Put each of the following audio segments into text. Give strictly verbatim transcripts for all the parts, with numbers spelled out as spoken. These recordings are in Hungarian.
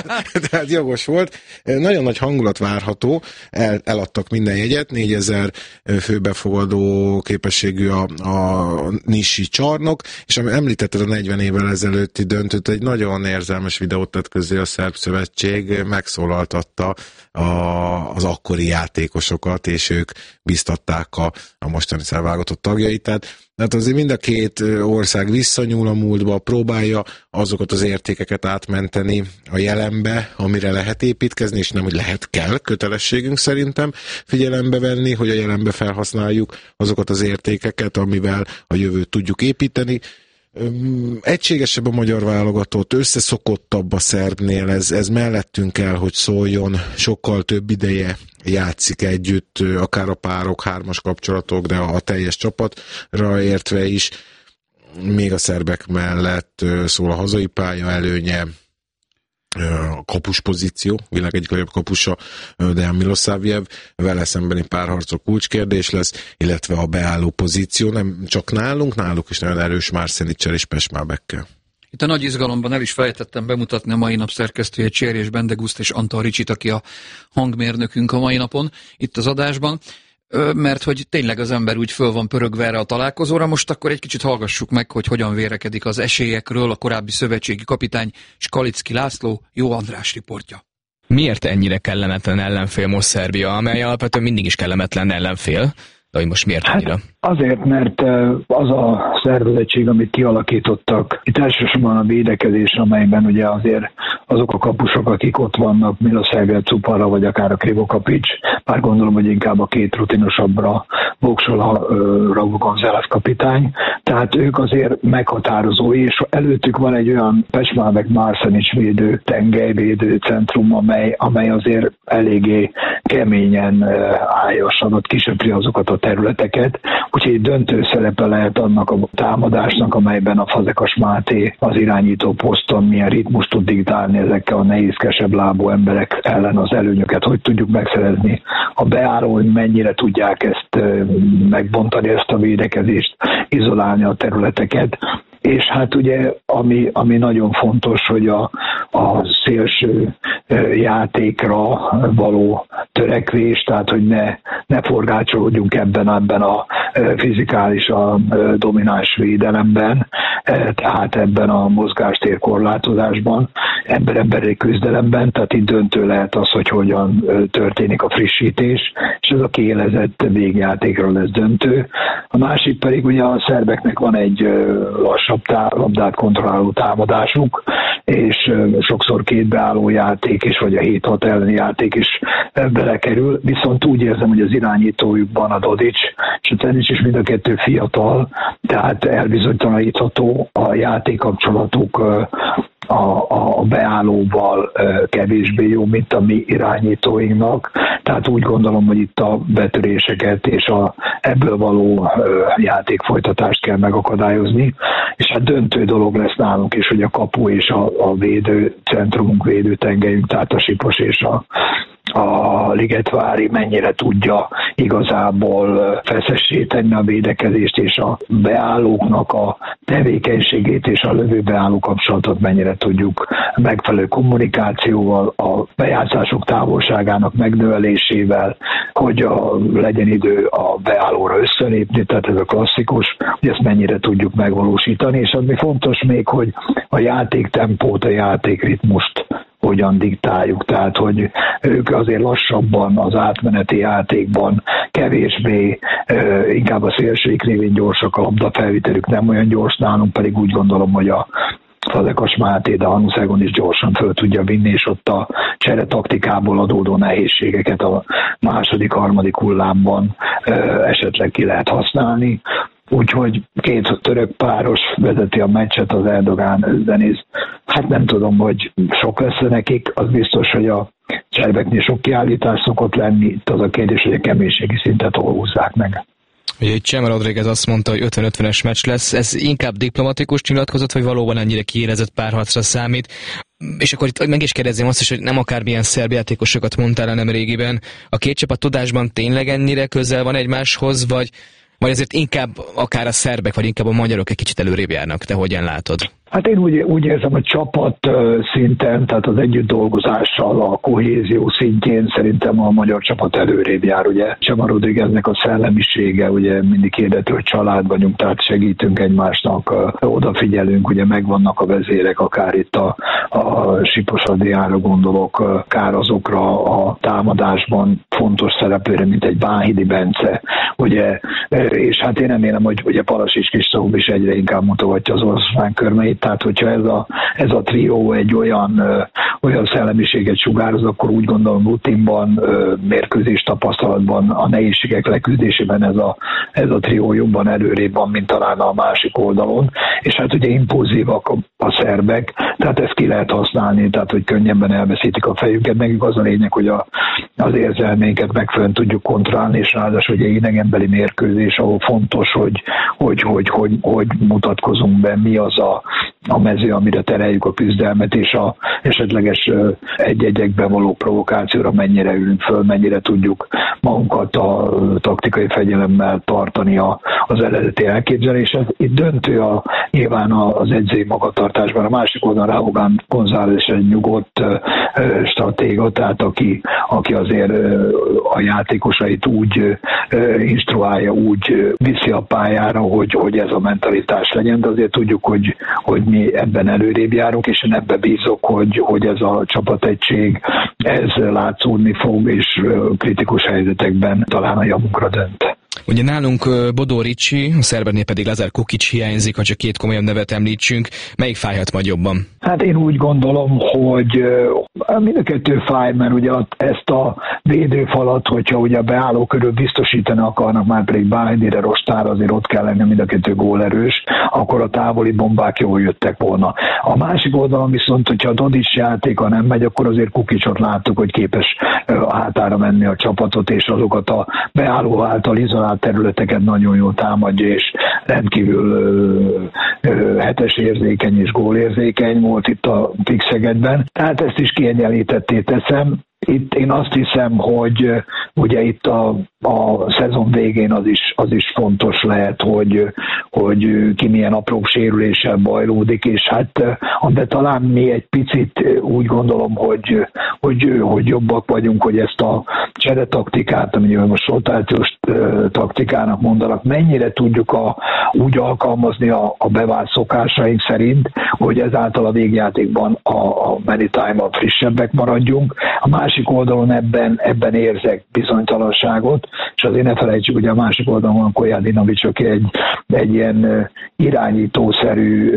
tehát jogos volt. Nagyon nagy hangulat várható, El, eladtak minden jegyet, négyezer főbefogadó képességű a, a Nissi csarnok, és ami említetted a negyven évvel ezelőtti döntőt, egy nagyon érzelmes videót tett közé a Szerb Szövetség, megszólaltatta a, az akkori játékosokat, és ők biztatták a, a mostani szerb válogatott tagjait. Tehát, tehát azért mind a két ország visszanyúl a múltba, próbálja azokat az értékeket átmenteni a jelenbe, amire lehet építkezni, és nem, hogy lehet, kell, kötelességünk szerintem figyelembe venni, hogy a jelenbe felhasználjuk azokat az értékeket, amivel a jövőt tudjuk építeni. Egységesebb a magyar válogatott, összeszokottabb a szerbnél, ez, ez mellettünk kell, hogy szóljon, sokkal több ideje játszik együtt, akár a párok, hármas kapcsolatok, de a teljes csapatra értve is, még a szerbek mellett szól a hazai pálya előnye, a kapus pozíció, világ egyik legjobb kapusa, Dejan Milosavljev, vele szembeni párharcok kulcskérdés lesz, illetve a beálló pozíció, nem csak nálunk, náluk is nagyon erős Márszenicsel és Pesmábekkel. Itt a nagy izgalomban el is felejtettem bemutatni a mai nap szerkesztője, Cserjés Bendeguszt és Antal Ricsit, aki a hangmérnökünk a mai napon itt az adásban, mert hogy tényleg az ember úgy föl van pörögve erre a találkozóra. Most akkor egy kicsit hallgassuk meg, hogy hogyan vérekedik az esélyekről a korábbi szövetségi kapitány Skalicki László, Jó András riportja. Miért ennyire kellemetlen ellenfél most Szerbia, amely alapvetően mindig is kellemetlen ellenfél? De hogy most miért annyira? Hát azért, mert az a szervezettség, amit kialakítottak, itt elsősorban a védekezés, amelyben ugye azért azok a kapusok, akik ott vannak, Milosavljev, Cupara, vagy akár a Krivokapics, már gondolom, hogy inkább a két rutinosabbra voksol a Raúl González kapitány, tehát ők azért meghatározó, és előttük van egy olyan Pesmávek Márszenics védő, tengelyvédő centrum, amely, amely azért eléggé keményen áljasadott, kisöpri azokat a területeket, úgyhogy döntő szerepe lehet annak a támadásnak, amelyben a Fazekas Máté az irányító poszton milyen ritmust tud diktálni ezekkel a nehézkesebb lábú emberek ellen az előnyöket, hogy tudjuk megszerezni a beálló, hogy mennyire tudják ezt megbontani, ezt a védekezést, izolálni a területeket. És hát ugye, ami, ami nagyon fontos, hogy a, a szélső játékra való törekvés, tehát hogy ne, ne forgácsolódjunk ebben, ebben a fizikális, a domináns védelemben, tehát ebben a mozgástér korlátozásban, ember-emberi küzdelemben, tehát itt döntő lehet az, hogy hogyan történik a frissítés, és ez a kiélezett végjátékról lesz döntő. A másik pedig ugye a szerbeknek van egy lassabb tá- labdát kontrolláló támadásuk, és sokszor két beálló játék is, vagy a hét-hat elleni játék is belekerül, viszont úgy érzem, hogy az irányítójukban a Dodics, és a Cenics is mind a kettő fiatal, tehát elbizonytalanítható a játékkapcsolatuk a, a beállóval kevésbé jó, mint a mi irányítóinknak. Tehát úgy gondolom, hogy itt a betöréseket és a ebből való játékfolytatást kell megakadályozni. És hát döntő dolog lesz nálunk is, hogy a kapu és a, a védő centrumunk, védőtengelyünk, tehát a Sipos és a a Ligetvári mennyire tudja igazából feszessé tenni a védekezést, és a beállóknak a tevékenységét és a lövőbeálló kapcsolatot mennyire tudjuk megfelelő kommunikációval, a bejátszások távolságának megnövelésével, hogy a, legyen idő a beállóra összelépni, tehát ez a klasszikus, hogy ezt mennyire tudjuk megvalósítani, és ami fontos még, hogy a játéktempót, a játékritmust hogyan diktáljuk, tehát hogy ők azért lassabban az átmeneti játékban kevésbé, inkább a szélsőik révén gyorsak, a labdafelvitelük nem olyan gyors, nálunk pedig úgy gondolom, hogy a Fazekas Máté, de Hanuszágon is gyorsan föl tudja vinni, és ott a csere taktikából adódó nehézségeket a második, harmadik hullámban esetleg ki lehet használni. Úgyhogy két török páros vezeti a meccset, az Erdogán Deniz. Hát nem tudom, hogy sok lesz nekik, az biztos, hogy a szerbeknél sok kiállítás szokott lenni, itt az a kérdés, hogy a keménységi szintet hol húzzák meg. Ugye itt Chema Rodriguez azt mondta, hogy ötven-ötvenes meccs lesz, ez inkább diplomatikus nyilatkozat, vagy valóban ennyire kiélezett párharcra számít? És akkor itt meg is kérdezzém azt is, hogy nem akármilyen szerb játékosokat mondtál el nem régiben, a két csapat tudásban tényleg ennyire közel van egymáshoz, vagy vagy azért inkább akár a szerbek, vagy inkább a magyarok egy kicsit előrébb járnak, te hogyan látod? Hát én úgy, úgy érzem, hogy csapat szinten, tehát az együtt dolgozással, a kohézió szintjén szerintem a magyar csapat előrébb jár, ugye. Chema Rodrigueznek a szellemisége, ugye mindig hirdető, hogy család vagyunk, tehát segítünk egymásnak, odafigyelünk, ugye megvannak a vezérek, akár itt a, a Sipos Adriánra gondolok, akár azokra a támadásban fontos szereplőre, mint egy Bánhidi Bence, ugye, és hát én remélem, hogy ugye Palasics Kristóf is egyre inkább mutogatja az oroszlán körmeit. Tehát, hogyha ez a, ez a trió egy olyan, ö, olyan szellemiséget sugároz, akkor úgy gondolom rutinban, ö, mérkőzés tapasztalatban, a nehézségek leküzdésében ez a, ez a trió jobban előrébb van, mint talán a másik oldalon. És hát ugye impulzívak a, a szerbek, tehát ezt ki lehet használni, tehát hogy könnyebben elveszítik a fejüket. Nekünk az a lényeg, hogy a, az érzelmeinket megfelelően tudjuk kontrollálni, és ráadásul ugye idegenbeli mérkőzés, ahol fontos, hogy, hogy, hogy, hogy, hogy mutatkozunk be, mi az a a mező, amire tereljük a küzdelmet, és a esetleges egy-egyekben való provokációra mennyire ülünk föl, mennyire tudjuk magunkat a taktikai fegyelemmel tartani a, az eredeti elképzelés. Itt döntő a, nyilván az edzői magatartásban. A másik oldalon Raúl González egy nyugodt stratéga, tehát aki, aki azért a játékosait úgy instruálja, úgy viszi a pályára, hogy, hogy ez a mentalitás legyen, de azért tudjuk, hogy, hogy mi ebben előrébb járunk, és én ebbe bízok, hogy, hogy ez a csapategység, ez látszódni fog, és kritikus helyzetekben talán a javunkra dönt. Ugye nálunk Bodó Ricsi, a szerbeknél pedig Lazar Kukic hiányzik, ha csak két komolyabb nevet említsünk. Melyik fájhat majd jobban? Hát én úgy gondolom, hogy mind a kettő fáj, mert ugye ezt a védőfalat, hogyha ugye a beálló körül biztosítani akarnak, már pedig Bánhidire, Rostára azért ott kell lenni, mind a kettő gólerős, akkor a távoli bombák jól jöttek volna. A másik oldalon viszont, hogyha a Dodic játéka nem megy, akkor azért Kukicot láttuk, hogy képes hátára menni a csapatot, és azokat a beálló által izolált területeket nagyon jól támadja, és rendkívül ö, ö, hetes érzékeny és gólérzékeny volt itt a Pixegedben. Tehát ezt is kiegyenlítetté teszem. Itt én azt hiszem, hogy ugye itt a, a szezon végén az is, az is fontos lehet, hogy, hogy ki milyen apróbb sérüléssel bajlódik, és hát de talán mi egy picit úgy gondolom, hogy, hogy, hogy jobbak vagyunk, hogy ezt a cseretaktikát, amit most rotációs taktikának mondanak, mennyire tudjuk a, úgy alkalmazni a, a bevált szokásaink szerint, hogy ezáltal a végjátékban a, a Maritime-a frissebbek maradjunk. A másik oldalon ebben, ebben érzek bizonytalanságot, és azért ne felejtsük, hogy a másik oldalon van Kojadinovics, aki egy, egy ilyen irányítószerű,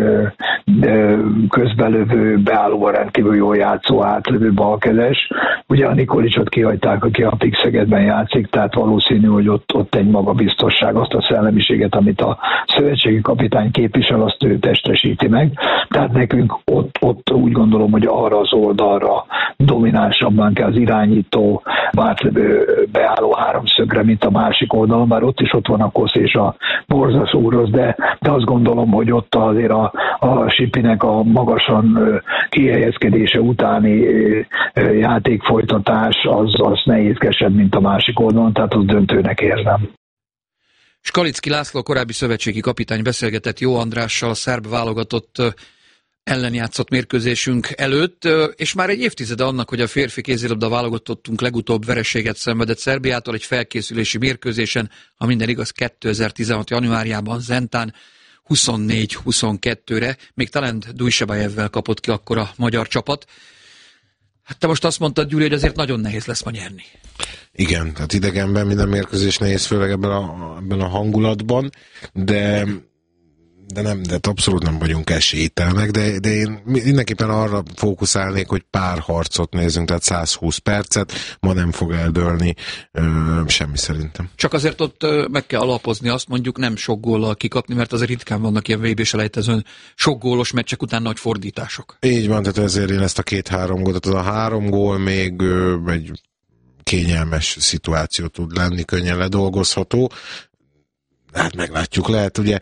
közbelövő, beállóval rendkívül jól játszó, átlövő balkezes. Ugye a Nikolicsot kihagyták, aki a Pixegedben játszik, tehát valószínű, hogy ott, ott egy magabiztosság, azt a szellemiséget, amit a szövetségi kapitány képvisel, azt ő testesíti meg. Tehát nekünk ott, ott úgy gondolom, hogy arra az oldalra dominánsabban kell az irányító, átlövő, beálló háromszögre, mint a másik oldalon, bár ott is ott van a Kosz és a Borzaszúrosz, de, de azt gondolom, hogy ott azért a, a Sipinek a magasan kihelyezkedése utáni játékfolytatás az, az nehézkesebb, mint a másik oldalon, tehát az döntőnek érzem. Skalicki László, korábbi szövetségi kapitány beszélgetett Jó Andrással a szerb válogatott ellen játszott mérkőzésünk előtt, és már egy évtizede annak, hogy a férfi kézilabda válogatottunk legutóbb vereséget szenvedett Szerbiától egy felkészülési mérkőzésen, ha minden igaz, kétezer-tizenhat januárjában Zentán huszonnégy huszonkettőre, még talán Dujsebajevvel kapott ki akkor a magyar csapat. Hát te most azt mondtad, Gyuri, hogy azért nagyon nehéz lesz ma nyerni. Igen, tehát idegenben minden mérkőzés nehéz, főleg ebben a, ebben a hangulatban, de de nem, de abszolút nem vagyunk esélytelenek, de, de én mindenképpen arra fókuszálnék, hogy pár harcot nézzünk, tehát száz húsz percet, ma nem fog eldőlni ö, semmi szerintem. Csak azért ott ö, meg kell alapozni azt, mondjuk nem sok góllal kikapni, mert azért ritkán vannak ilyen vé bé-selejtezőn sok gólos meccsek után nagy fordítások. Így van, tehát ezért én ezt a két-három gólt, az a három gól még ö, egy kényelmes szituáció tud lenni, könnyen ledolgozható. Hát meglátjuk, lehet ugye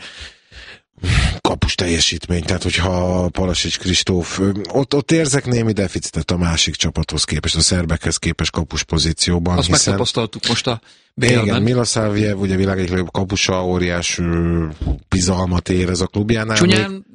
kapus teljesítmény, tehát hogyha Palasics Kristóf, ott, ott érzek némi deficitet a másik csapathoz képest, a szerbekhez képest kapus pozícióban. Azt hiszen... megtapasztaltuk most a bé el-ben. Igen, Milosavljev, ugye világ egyik legjobb kapusa, óriás bizalmat ér ez a klubjánál. Csúnyán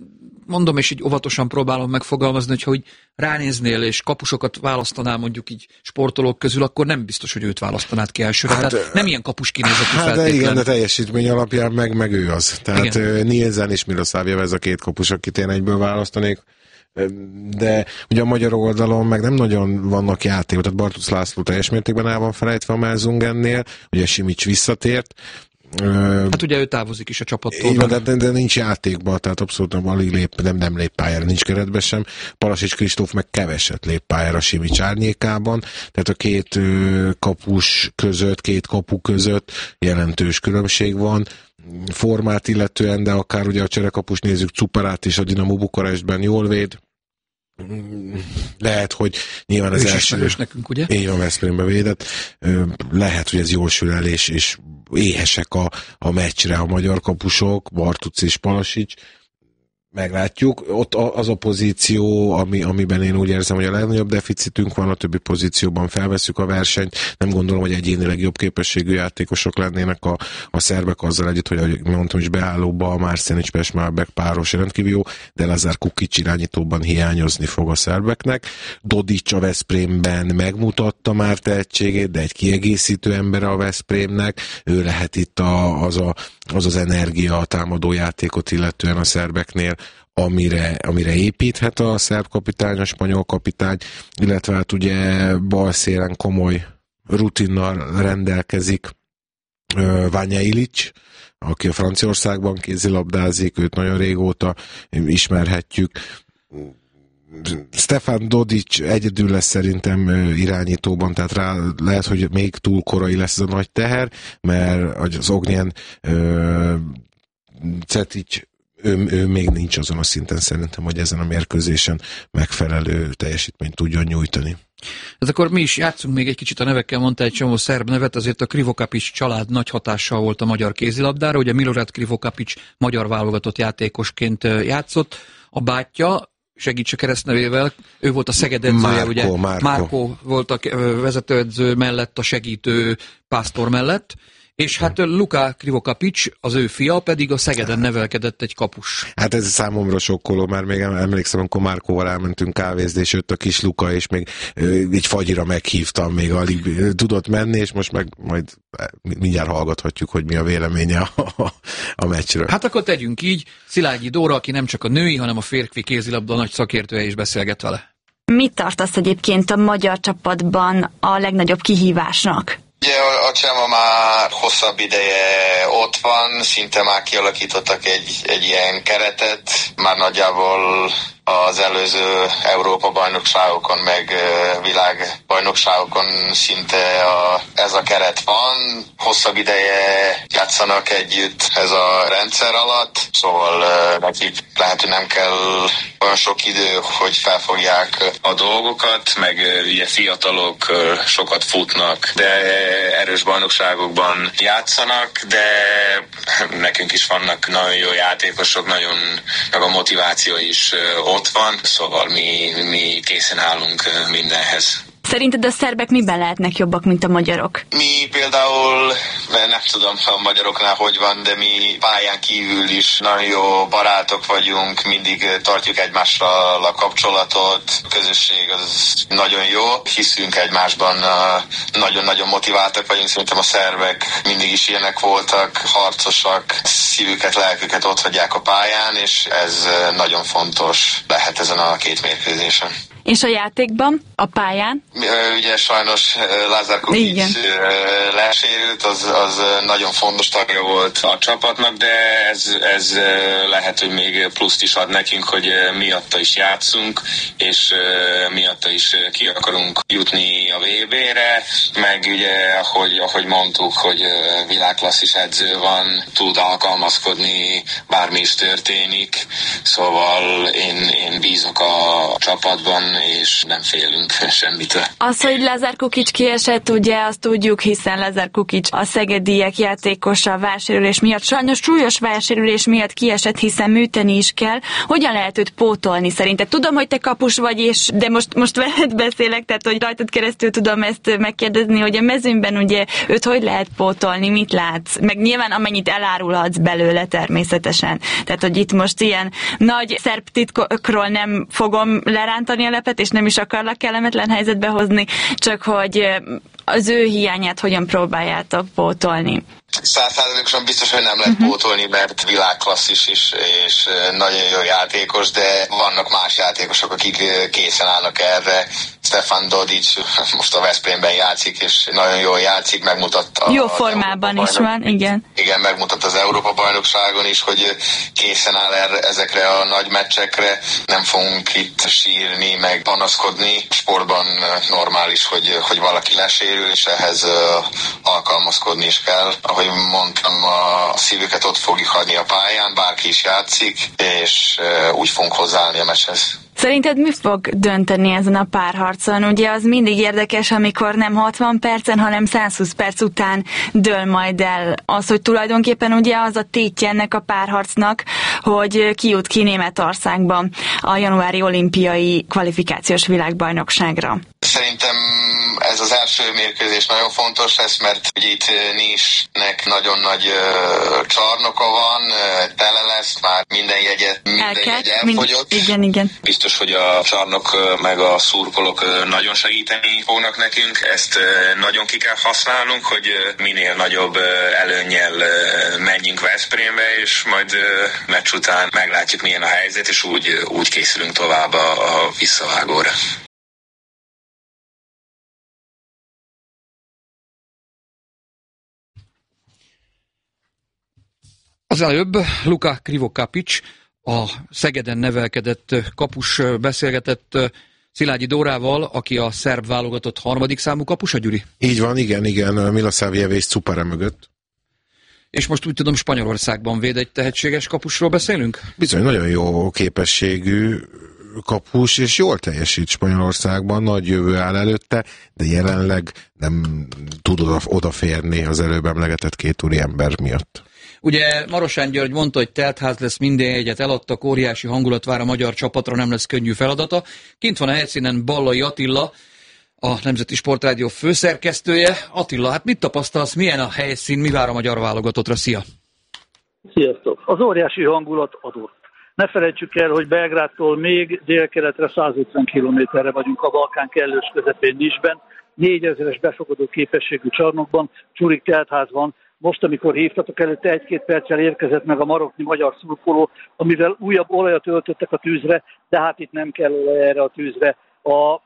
mondom, és így óvatosan próbálom megfogalmazni, hogyha úgy ránéznél, és kapusokat választanál mondjuk így sportolók közül, akkor nem biztos, hogy őt választanád ki elsőre. Hát, tehát nem ilyen kapus kinézetű hát feltétlen. De igen, de teljesítmény alapján meg, meg ő az. Tehát igen. Nielsen és Milosavljev, ez a két kapus, akit én egyből választanék. De ugye a magyar oldalon meg nem nagyon vannak játékok, tehát Bartusz László teljes mértékben el van felejtve a Merzungennél, ugye Simics visszatért. Hát ugye ő távozik is a csapattól. Igen, de, de, de nincs játékban, tehát abszolút alig lép, nem, nem lép pályára, nincs keretben sem. Palasics Kristóf meg keveset lép pályára Simics árnyékában, tehát a két kapus között, két kapu között jelentős különbség van. Formát illetően, de akár ugye a cserekapus nézzük, Cuparát is a Dinamo Bukarestben jól véd. Lehet, hogy nyilván az első... nekünk, ugye? Így van, Veszprémbe védett. Lehet, hogy ez jól sül el, és, és éhesek a, a meccsre a magyar kapusok, Bartusz és Palasics. Meglátjuk. Ott az a pozíció, ami, amiben én úgy érzem, hogy a legnagyobb deficitünk van, a többi pozícióban felveszük a versenyt. Nem gondolom, hogy egyénileg jobb képességű játékosok lennének a, a szerbek azzal együtt, hogy ahogy mondtam is beállóba a Mársenics Pesmálbek páros rendkívül jó, de Lazar Kukic irányítóban hiányozni fog a szerbeknek. Dodic a Veszprémben megmutatta már tehetségét, de egy kiegészítő ember a Veszprémnek. Ő lehet itt a, az, a, az az energia a támadó játékot illetően a szerbeknél, amire, amire építhet a szerb kapitány, a spanyol kapitány, illetve hát ugye bal szélen komoly rutinnal rendelkezik Vanja Ilic, aki a Franciaországban kézilabdázik, őt nagyon régóta ismerhetjük. Stefan Dodic egyedül lesz szerintem irányítóban, tehát rá lehet, hogy még túl korai lesz ez a nagy teher, mert az Ognjen Cetic Ő, ő még nincs azon a szinten szerintem, hogy ezen a mérkőzésen megfelelő teljesítményt tudjon nyújtani. Ez akkor mi is játszunk még egy kicsit, a nevekkel mondta egy csomó szerb nevet, azért a Krivokapics család nagy hatással volt a magyar kézilabdára, ugye Milorad Krivokapics magyar válogatott játékosként játszott, a bátyja, segíts a keresztnevével, ő volt a Szeged edzője, Márko, ugye Márko. Márko volt a vezetőedző mellett, a segítő Pásztor mellett, és hát Luka Krivokapics, az ő fia, pedig a Szegeden nevelkedett egy kapus. Hát ez számomra sokkoló, már még emlékszem, amikor Márkóval elmentünk kávézni, és jött a kis Luka, és még egy fagyira meghívtam, még alig tudott menni, és most meg majd mindjárt hallgathatjuk, hogy mi a véleménye a, a, a meccsről. Hát akkor tegyünk így, Szilágyi Dóra, aki nem csak a női, hanem a férfi kézilabda nagy szakértője is beszélget vele. Mit tartasz egyébként a magyar csapatban a legnagyobb kihívásnak? Ugye a Cselma már hosszabb ideje ott van, szinte már kialakítottak egy, egy ilyen keretet, már nagyjából az előző Európa-bajnokságokon, meg világbajnokságokon szinte a, ez a keret van. Hosszabb ideje játszanak együtt ez a rendszer alatt, szóval nekik lehet, hogy nem kell olyan sok idő, hogy felfogják a dolgokat, meg ugye fiatalok sokat futnak, de erős bajnokságokban játszanak, de nekünk is vannak nagyon jó játékosok, nagyon, meg a motiváció is ott van, szóval mi, mi készen állunk mindenhez. Szerinted a szerbek miben lehetnek jobbak, mint a magyarok? Mi például, nem tudom a magyaroknál hogy van, de mi pályán kívül is nagyon jó barátok vagyunk, mindig tartjuk egymással a kapcsolatot, a közösség az nagyon jó, hiszünk egymásban, nagyon-nagyon motiváltak vagyunk, szerintem a szerbek mindig is ilyenek voltak, harcosak, szívüket, lelküket ott hagyják a pályán, és ez nagyon fontos lehet ezen a két mérkőzésen. És a játékban, a pályán? Ugye sajnos Lazar Kukic lesérült, az, az nagyon fontos tagja volt a csapatnak, de ez, ez lehet, hogy még pluszt is ad nekünk, hogy miatta is játszunk, és miatta is ki akarunk jutni a vé bé-re, meg ugye, ahogy, ahogy mondtuk, hogy világklasszis edző van, tud alkalmazkodni, bármi is történik, szóval én, én bízok a csapatban, és nem félünk semmitől. Az, hogy Lazar Kukic kiesett, ugye azt tudjuk, hiszen Lazar Kukic a szegediek játékosa válsérülés miatt, sajnos súlyos válsérülés miatt kiesett, hiszen műteni is kell. Hogyan lehet őt pótolni szerinted? Tudom, hogy te kapus vagy, és de most, most veled beszélek, tehát hogy rajtad keresztül tudom ezt megkérdezni, hogy a mezőnyben ugye őt hogy lehet pótolni, mit látsz? Meg nyilván amennyit elárulhatsz belőle természetesen. Tehát, hogy itt most ilyen nagy szerb titkokról nem fogom lerántani a lepet, és nem is akarlak kellemetlen helyzetbe hozni, csak hogy az ő hiányát hogyan próbáljátok pótolni. Százszázalékosan biztos, hogy nem lehet pótolni, mert világklasszis is, és nagyon jó játékos, de vannak más játékosok, akik készen állnak erre. Stefan Dodic most a Veszprémben játszik, és nagyon jól játszik, megmutatta. Jó formában is van, igen. Igen, megmutatta az Európa-bajnokságon is, hogy készen áll erre, ezekre a nagy meccsekre. Nem fogunk itt sírni, meg panaszkodni. Sportban normális, hogy, hogy valaki lesérül, és ehhez alkalmazkodni is kell. Ahogy mondtam, a szívüket ott fogjuk hagyni a pályán, bárki is játszik, és úgy fogunk hozzáállni a meccshez. Szerinted mi fog dönteni ezen a párharcon? Ugye az mindig érdekes, amikor nem hatvan percen, hanem százhúsz perc után dől majd el az, hogy tulajdonképpen ugye az a tétje ennek a párharcnak, hogy ki jut ki Németországban a januári olimpiai kvalifikációs világbajnokságra. Szerintem ez az első mérkőzés nagyon fontos lesz, mert ugye itt Nisnek nagyon nagy uh, csarnoka van, uh, tele lesz, már minden jegyet, minden Elkelt, jegy elfogyott. Mind, igen, igen. Biztos, hogy a csarnok uh, meg a szurkolók uh, nagyon segíteni fognak nekünk, ezt uh, nagyon ki kell használnunk, hogy uh, minél nagyobb uh, előnnyel uh, menjünk Veszprémbe, és majd uh, meccs után meglátjuk, milyen a helyzet, és úgy, uh, úgy készülünk tovább a, a visszavágóra. Az előbb Luka Krivokapics, a Szegeden nevelkedett kapus beszélgetett Szilágyi Dórával, aki a szerb válogatott harmadik számú kapusa, Gyuri? Így van, igen, igen, Milosavljevic és Cupara mögött. És most úgy tudom, Spanyolországban véd egy tehetséges kapusról beszélünk? Bizony, nagyon jó képességű kapus, és jól teljesít Spanyolországban, nagy jövő áll előtte, de jelenleg nem tud oda, odaférni az előbb emlegetett két úri ember miatt. Ugye Marosán György mondta, hogy teltház lesz, minden jegyet eladtak, óriási hangulat vár a magyar csapatra, nem lesz könnyű feladata. Kint van a helyszínen Ballai Attila, a Nemzeti Sportrádió főszerkesztője. Attila, hát mit tapasztalsz, milyen a helyszín, mi vár a magyar válogatottra? Szia! Sziasztok! Az óriási hangulat adott. Ne felejtsük el, hogy Belgrádtól még délkeletre százötven kilométerre vagyunk a Balkán kellős közepén Nisben, négyezeres befogadó képességű csarnokban, csurik teltház van. Most, amikor hívtatok, előtte egy-két perccel érkezett meg a maroknyi magyar szurkoló, amivel újabb olajat öltöttek a tűzre, de hát itt nem kell olaj erre a tűzre. A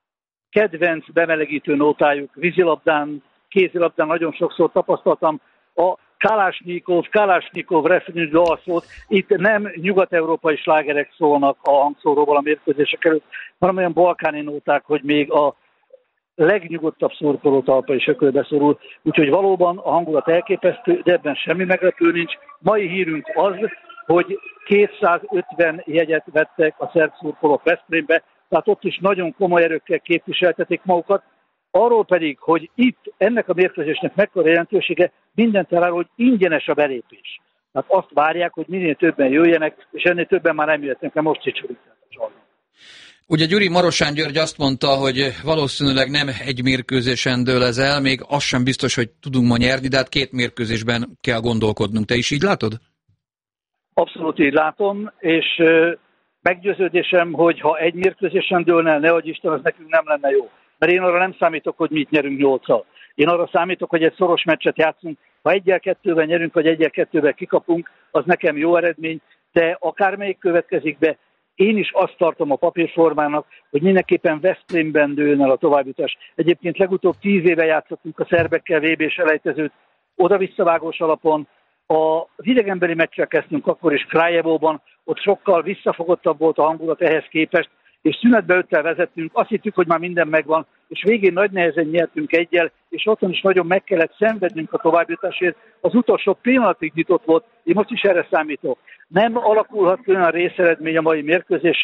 kedvenc bemelegítő nótájuk vízilabdán, kézilabdán nagyon sokszor tapasztaltam, a Kalásnyikov, Kalásnyikov refrenű dalszót, itt nem nyugat-európai slágerek szólnak a hangszóróval a mérkőzések előtt, hanem olyan balkáni nóták, hogy még a legnyugodtabb szurkoló talpa is ökölbe szorul, úgyhogy valóban a hangulat elképesztő, de ebben semmi meglepő nincs. Mai hírünk az, hogy kétszázötven jegyet vettek a szerb szurkolók Veszprémbe, tehát ott is nagyon komoly erőkkel képviseltetik magukat. Arról pedig, hogy itt ennek a mérkőzésnek mekkora jelentősége, mindent elárul, hogy ingyenes a belépés. Tehát azt várják, hogy minél többen jöjjenek, és ennél többen már nem jöhetnek, mert most csicsorítják a családot. Ugye Gyuri, Marosán György azt mondta, hogy valószínűleg nem egy mérkőzésen dől ez el, még az sem biztos, hogy tudunk ma nyerni, de hát két mérkőzésben kell gondolkodnunk. Te is így látod? Abszolút így látom, és meggyőződésem, hogy ha egy mérkőzésen dőlne el, nehogy Isten, az nekünk nem lenne jó. Mert én arra nem számítok, hogy mit nyerünk nyolccal. Én arra számítok, hogy egy szoros meccset játszunk. Ha egyel kettővel nyerünk, vagy egyel kettővel kikapunk, az nekem jó eredmény, de akármelyik következik be, én is azt tartom a papírformának, hogy mindenképpen Veszprémben dőlne el a továbbjutás. Egyébként legutóbb tíz éve játszottunk a szerbekkel vé bé-s elejtezőt, oda-visszavágós alapon. Az idegenbeli meccsel kezdtünk akkor is Krajevóban, ott sokkal visszafogottabb volt a hangulat ehhez képest, és szünetbe öttel vezettünk, azt hittük, hogy már minden megvan, és végén nagy nehezen nyertünk egyel, és otthon is nagyon meg kellett szenvednünk a továbbjutásért. Az utolsó pillanatig nyitott volt, én most is erre számítok. Nem alakulhat olyan részeredmény a mai mérkőzésen,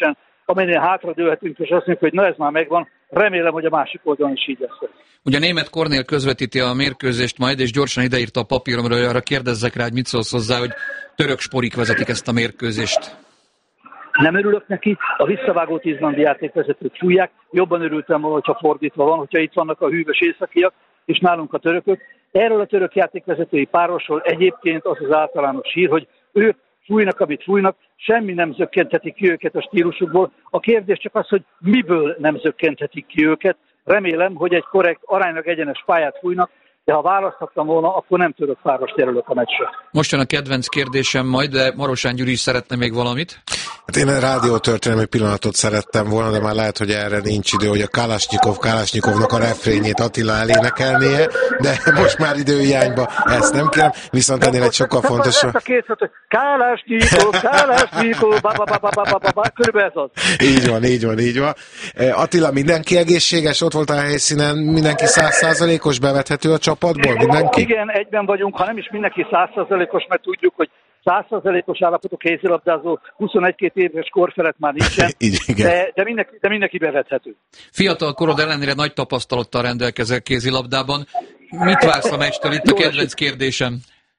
amelynél hátradőlhetünk, és azt mondjuk, hogy na ez már megvan, remélem, hogy a másik oldalon is így lesz. Ugye a német Kornél közvetíti a mérkőzést majd, és gyorsan ideírta a papíromra, hogy arra kérdezzek rá, hogy mit szólsz hozzá, hogy török sporik vezetik ezt a mérkőzést. Nem örülök neki, a visszavágót izlandi játékvezetők fújják, jobban örültem volna, hogyha fordítva van, hogyha itt vannak a hűvös északiak, és nálunk a törökök. Erről a török játékvezetői párosról egyébként az az általános hír, hogy ők fújnak, amit fújnak, semmi nem zökkenthetik ki őket a stílusukból. A kérdés csak az, hogy miből nem zökkenthetik ki őket. Remélem, hogy egy korrekt, aránylag egyenes pályát fújnak, de ha választhattam volna, akkor nem török párost jelölök a meccsre. Most jön a kedvenc kérdésem majd, de Marosán Gyuri is szeretne még valamit. Hát én a rádiótörténelmi pillanatot szerettem volna, de már lehet, hogy erre nincs idő, hogy a Kalasnyikov Kalasnyikovnak a refrényét Attila elénekelnie, de most már időhiányba ezt nem kérem, viszont ennél egy sokkal fontosabb. Kalasnyikov, Kalasnyikov, körülbelül ez az. Így van, így van, így van. Attila, mindenki egészséges, ott volt a helyszínen, mindenki száz százalékos bevethető a csapatból, mindenki? Igen, egyben vagyunk, ha nem is mindenki száz százalékos, mert tudjuk, hogy száz százalékos állapotú kézilabdázó huszonegy-két éves kor felett már nincsen, de, de, mindenki, de mindenki bevethető. Fiatal korod ellenére nagy tapasztalattal rendelkezel kézilabdában. Mit vársz a meccstől? Itt a kedvenc kérdésem.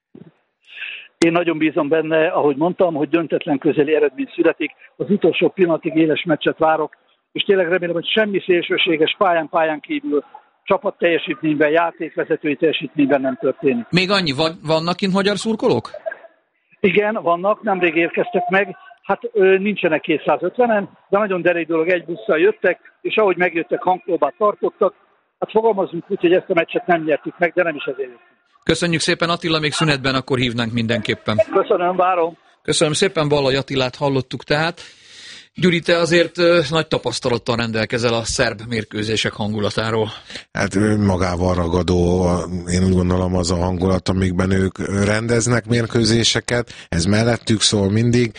Én nagyon bízom benne, ahogy mondtam, hogy döntetlen közeli eredmény születik. Az utolsó pillanatig éles meccset várok, és tényleg remélem, hogy semmi szélsőséges pályán-pályán kívül csapat teljesítményben, játékvezetői teljesítményben nem történik. Még annyi, van, vannak kint magyar szurkolók? Igen, vannak, nemrég érkeztek meg, hát ö, nincsenek kétszázötvenen, de nagyon derék dolog, egy busszal jöttek, és ahogy megjöttek, hangpróbát tartottak, hát fogalmazunk úgy, hogy ezt a meccset nem nyertük meg, de nem is ezért jöttünk. Köszönjük szépen, Attila, még szünetben akkor hívnánk mindenképpen. Köszönöm, várom. Köszönöm szépen, Ballai Attilát hallottuk tehát. Gyuri, te azért ö, nagy tapasztalattal rendelkezel a szerb mérkőzések hangulatáról. Hát magával ragadó, én úgy gondolom, az a hangulat, amikben ők rendeznek mérkőzéseket, ez mellettük szól mindig,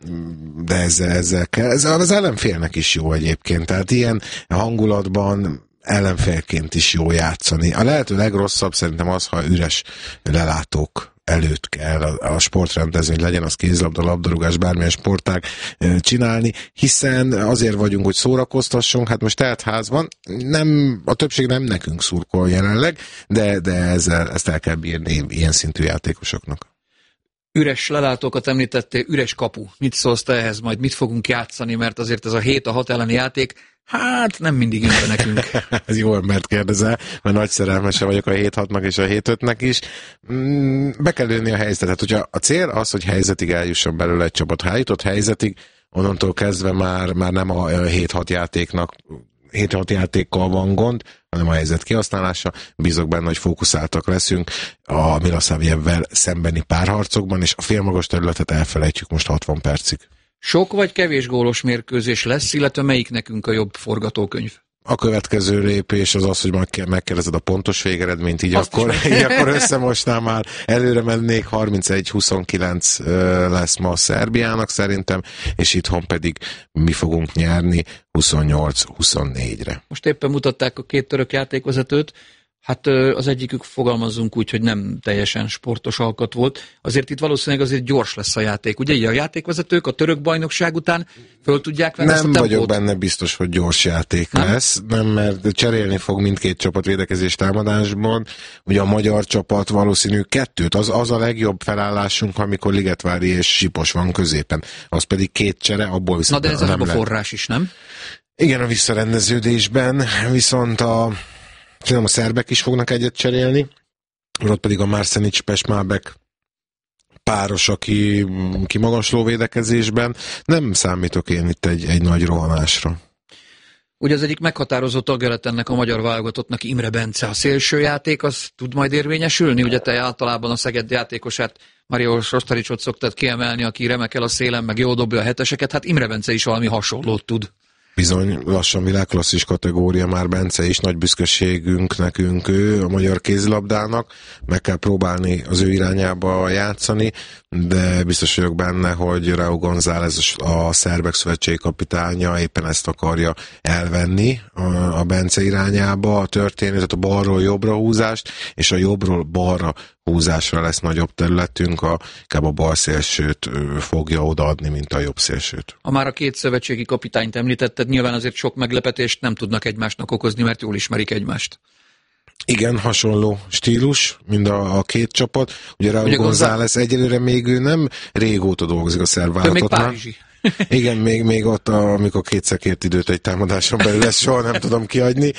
de ezzel, ezzel kell. Ez az ellenfélnek is jó egyébként, tehát ilyen hangulatban ellenfélként is jó játszani. A lehető legrosszabb szerintem az, ha üres lelátók előtt kell a, a sportrendezvény, legyen az kézilabda, labdarúgás, bármilyen sportág csinálni, hiszen azért vagyunk, hogy szórakoztassunk, hát most teltházban, nem, a többség nem nekünk szurkol jelenleg, de, de ezzel, ezt el kell bírni ilyen szintű játékosoknak. Üres lelátókat említettél, üres kapu. Mit szólsz te ehhez, majd mit fogunk játszani, mert azért ez a hét a hat elleni játék, hát nem mindig jön be nekünk. Ez jó embert kérdezel, mert nagy szerelmese vagyok a hét hatnak és a hét ötnek is. Be kell lőni a helyzetet. Hogyha a cél az, hogy helyzetig eljusson belőle egy csapat. Ha eljutott helyzetig, onnantól kezdve már, már nem a hét hat játéknak hét hat játékkal van gond, hanem a helyzet kihasználása. Bízok benne, hogy fókuszáltak leszünk a Milosavljevvel szembeni párharcokban, és a félmagas területet elfelejtjük most hatvan percig. Sok vagy kevés gólos mérkőzés lesz, illetve melyik nekünk a jobb forgatókönyv? A következő lépés az az, hogy megkérdezed a pontos végeredményt, így akkor, így akkor összemosnál már, előre mennék, harmincegy huszonkilenc lesz ma a Szerbiának szerintem, és itthon pedig mi fogunk nyerni huszonnyolc huszonnégyre. Most éppen mutatták a két török játékvezetőt, hát az egyikük, fogalmazzunk úgy, hogy nem teljesen sportos alkat volt. Azért itt valószínűleg azért gyors lesz a játék. Ugye a játékvezetők a török bajnokság után föl tudják venni ezt a tempót? Nem vagyok benne biztos, hogy gyors játék nem? lesz, nem, mert cserélni fog mindkét csapat védekezés támadásban. Ugye a magyar csapat valószínű kettőt, az, az a legjobb felállásunk, amikor Ligetvári és Sipos van középen. Az pedig két csere, abból viszont Na de ez nem a lehet. forrás is, nem? Igen, a visszarendeződésben, viszont a szerintem a szerbek is fognak egyet cserélni, ott pedig a Marsenic Pesmábek páros, aki kimagasló védekezésben. Nem számítok én itt egy, egy nagy rohanásra. Ugye az egyik meghatározó tagja lett ennek a magyar válogatottnak Imre Bence. A szélsőjáték az tud majd érvényesülni? Ugye te általában a Szeged játékosát, Mario Sostaricot szoktad kiemelni, aki remekel a szélen, meg jól dobja a heteseket. Hát Imre Bence is valami hasonlót tud. Bizony, lassan világklasszis kategória már Bence is, nagy büszkeségünk nekünk ő, a magyar kézilabdának, meg kell próbálni az ő irányába játszani, de biztos vagyok benne, hogy Raúl González, a szerbek szövetségi kapitánya éppen ezt akarja elvenni a, a Bence irányába, a történetet, a balról jobbra húzást, és a jobbról balra húzásra lesz nagyobb területünk, a, inkább a bal szélsőt fogja odaadni, mint a jobb szélsőt. Ha már a két szövetségi kapitányt említetted, nyilván azért sok meglepetést nem tudnak egymásnak okozni, mert jól ismerik egymást. Igen, hasonló stílus, mind a, a két csapat. Ugye Raúl González egyelőre még ő nem régóta dolgozik a szerb válogatottnál. Igen, még, még ott, a, amikor kétszer kért időt egy támadáson belül, ezt soha nem tudom kiadni.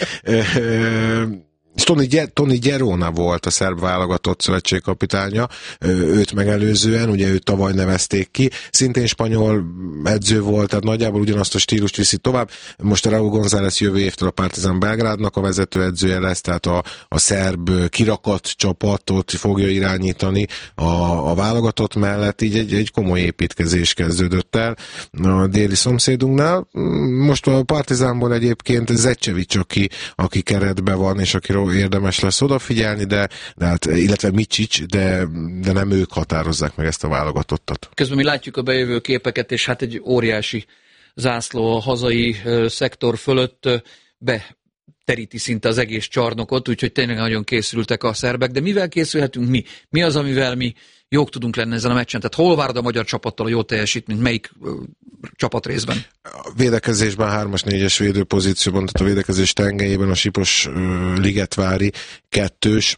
Tony, Tony Gerona volt a szerb válogatott szövetségkapitánya, őt megelőzően, ugye őt tavaly nevezték ki, szintén spanyol edző volt, tehát nagyjából ugyanazt a stílust viszi tovább. Most a Raúl González jövő évtől a Partizan Belgrádnak a vezetőedzője lesz, tehát a, a szerb kirakat csapatot fogja irányítani a, a válogatott mellett, így egy, egy komoly építkezés kezdődött el a déli szomszédunknál. Most a Partizánból egyébként Zecsevics, aki, aki keretben van, és akiről érdemes lesz odafigyelni, de, de hát, illetve Micsics, de, de nem ők határozzák meg ezt a válogatottat. Közben mi látjuk a bejövő képeket, és hát egy óriási zászló a hazai uh, szektor fölött uh, beteríti szinte az egész csarnokot, úgyhogy tényleg nagyon készültek a szerbek, de mivel készülhetünk mi? Mi az, amivel mi jók tudunk lenni ezen a meccsen? Tehát hol várod a magyar csapattal a jó teljesítményt? Melyik uh, csapatrészben? A védekezésben hármas, négyes védőpozícióban, tehát a védekezés tengelyében a Sipos uh, Ligetvári kettős.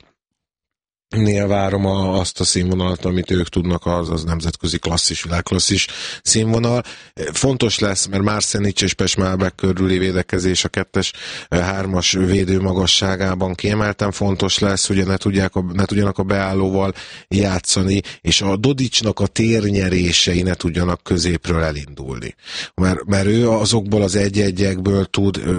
Nél várom a, azt a színvonalat, amit ők tudnak, az, az nemzetközi klasszis, világklasszis színvonal. Fontos lesz, mert Mársenics és Pesmálbek körüli védekezés a kettes, hármas védő magasságában kiemelten fontos lesz, ugye ne, tudják a, ne tudjanak a beállóval játszani, és a Dodicsnak a térnyerései ne tudjanak középről elindulni. Mert, mert ő azokból az egy-egyekből tud ö,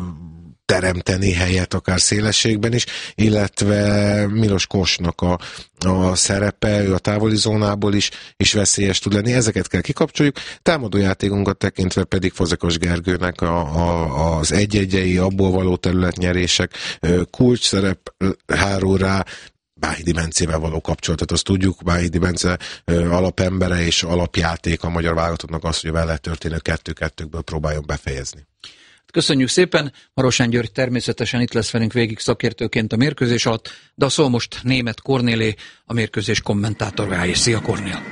teremteni helyet akár szélességben is, illetve Milos Kosnak a, a szerepe, ő a távoli zónából is, is veszélyes tud lenni. Ezeket kell kikapcsoljuk. Támadójátékunkat tekintve pedig Fazekas Gergőnek a, a, az egy-egyei, abból való területnyerések, kulcs szerep hárul rá, Báhidi Bencével való kapcsolatot, azt tudjuk, Báhidi Bence alapembere és alapjáték a magyar válogatottnak az, hogy a vele történő kettő-kettőkből próbáljon befejezni. Köszönjük szépen, Marosán György természetesen itt lesz velünk végig szakértőként a mérkőzés alatt, de a szó most Németh Kornélé, a mérkőzés kommentátorá. Szia Kornél!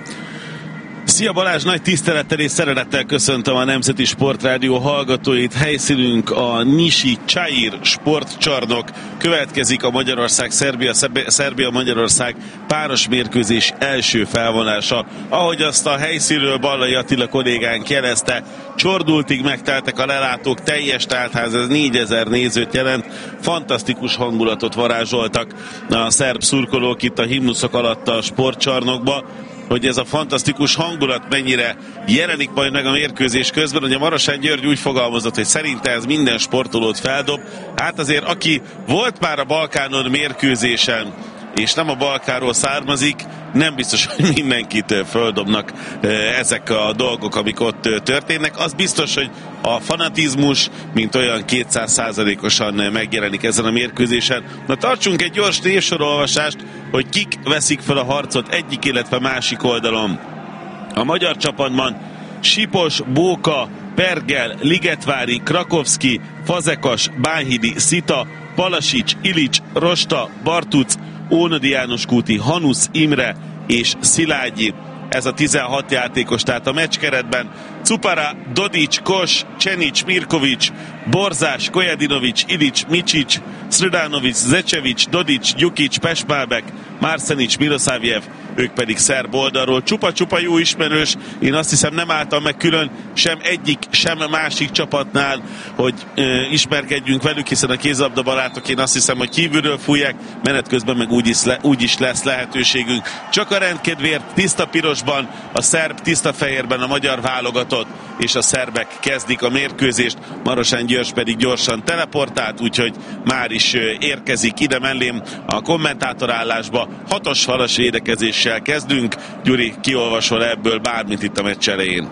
Szia Balázs, nagy tisztelettel és szeretettel köszöntöm a Nemzeti Sportrádió hallgatóit. Helyszínünk a Nisi Csair sportcsarnok. Következik a Magyarország-Szerbia, Szerbia-Magyarország páros mérkőzés első felvonása. Ahogy azt a helyszínről Ballai Attila kollégánk jelezte, csordultig megteltek a lelátók, teljes táltház, ez négyezer nézőt jelent. Fantasztikus hangulatot varázsoltak a szerb szurkolók itt a himnuszok alatt a sportcsarnokba. Hogy ez a fantasztikus hangulat mennyire jelenik majd meg a mérkőzés közben. Ugye Marosán György úgy fogalmazott, hogy szerinte ez minden sportolót feldob. Hát azért, aki volt már a Balkánon mérkőzésen, és nem a Balkánról származik, nem biztos, hogy mindenkit földobnak ezek a dolgok, amik ott történnek. Az biztos, hogy a fanatizmus, mint olyan kétszáz százalékosan megjelenik ezen a mérkőzésen. Na tartsunk egy gyors névsorolvasást, hogy kik veszik fel a harcot egyik, illetve másik oldalon. A magyar csapatban Sipos, Bóka, Pergel, Ligetvári, Krakovszki, Fazekas, Bánhidi, Szita, Palasics, Ilics, Rosta, Bartuc, Ónodi János Kúti, Hanusz, Imre és Szilágyi. Ez a tizenhat játékos, tehát a meccskeretben Cupara, Dodics, Kos, Csenics, Mirkovics, Borzás, Kojadinovics, Ilics, Micsics, Srdanovics, Zecsevics, Dodics, Gyukics, Pesmálbek, Mársenics, Milosavljev, ők pedig szerb oldalról. Csupa-csupa jó ismerős, én azt hiszem nem álltam meg külön sem egyik, sem másik csapatnál, hogy e, ismerkedjünk velük, hiszen a kézilabda barátok én azt hiszem, hogy kívülről fújják, menet közben meg úgy is, le, úgy is lesz lehetőségünk. Csak a rendkedvéért tiszta pirosban, a szerb tiszta fehérben a magyar válogatott, és a szerbek kezdik a mérkőzést, Marosán György pedig gyorsan teleportált, úgyhogy már is érkezik ide mellém a kommentátorállásba. Hatos falas védekezéssel kezdünk. Gyuri, kiolvasol ebből bármit itt a meccs elején?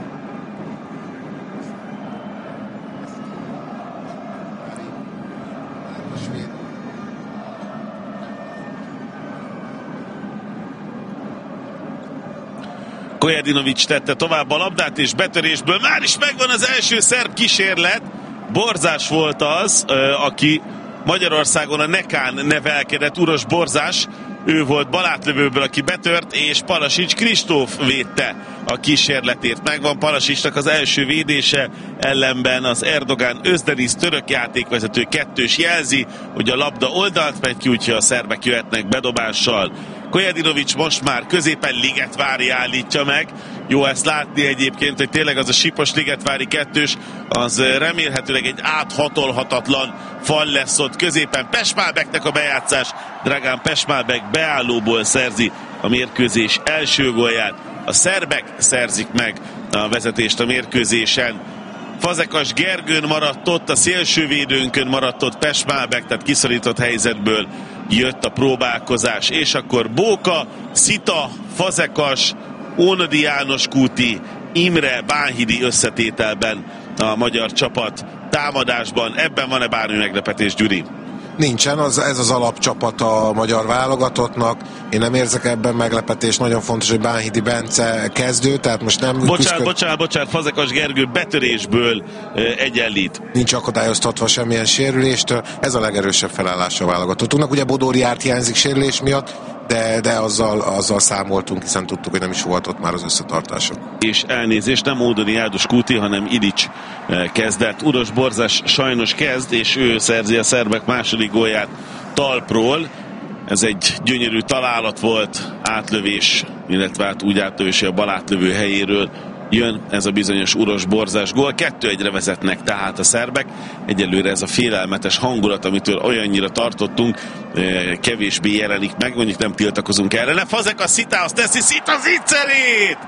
Kojadinovics tette tovább a labdát, és betörésből már is megvan az első szerb kísérlet. Borzás volt az, aki Magyarországon a Nekán nevelkedett, Uros Borzás, ő volt balátlövőből, aki betört, és Palasics Kristóf védte a kísérletét. Megvan Palasicsnak az első védése, ellenben az Erdogan Özdeniz török játékvezető kettős jelzi, hogy a labda oldalt megy ki, úgyhogy a szerbek jöhetnek bedobással. Kojadinovics most már középen Ligetvári állítja meg. Jó ezt látni egyébként, hogy tényleg az a Sipos Ligetvári kettős, az remélhetőleg egy áthatolhatatlan fal lesz ott középen. Pešmálbeknek a bejátszás, Dragan Pešmálbek beállóból szerzi a mérkőzés első gólját. A szerbek szerzik meg a vezetést a mérkőzésen. Fazekas Gergőn maradt ott, a szélsővédőnkön maradt ott Pešmálbek, tehát kiszorított helyzetből jött a próbálkozás, és akkor Bóka, Szita, Fazekas, Ónodi János Kúti, Imre, Bánhidi összetételben a magyar csapat támadásban. Ebben van-e bármi meglepetés, Gyuri? Nincsen, az, ez az alapcsapat a magyar válogatottnak. Én nem érzek ebben meglepetést. Nagyon fontos, hogy Bánhidi Bence kezdő, tehát most nem... Bocsánat, küszköd... bocsánat, bocsánat, Fazekas Gergő betörésből e, egyenlít. Nincs akadályoztatva semmilyen sérüléstől. Ez a legerősebb felállás a válogatottunknak. Ugye Bodóri Árt hiányzik sérülés miatt, de, de azzal, azzal számoltunk, hiszen tudtuk, hogy nem is volt ott már az összetartása. És elnézést, nem Ódoni János Kúti, hanem Ilics kezdett. Uros Borzás sajnos kezd, és ő szerzi a szerbek második gólját talpról. Ez egy gyönyörű találat volt, átlövés, illetve hát úgy átlövés, hogy a bal átlövő helyéről jön ez a bizonyos Uros Borzás gól. Kettő egyre vezetnek tehát a szerbek. Egyelőre ez a félelmetes hangulat, amitől olyannyira tartottunk, kevésbé jelenik meg, mondjuk nem tiltakozunk erre. Ne Fazekas Szitához teszi, Szita zicserét!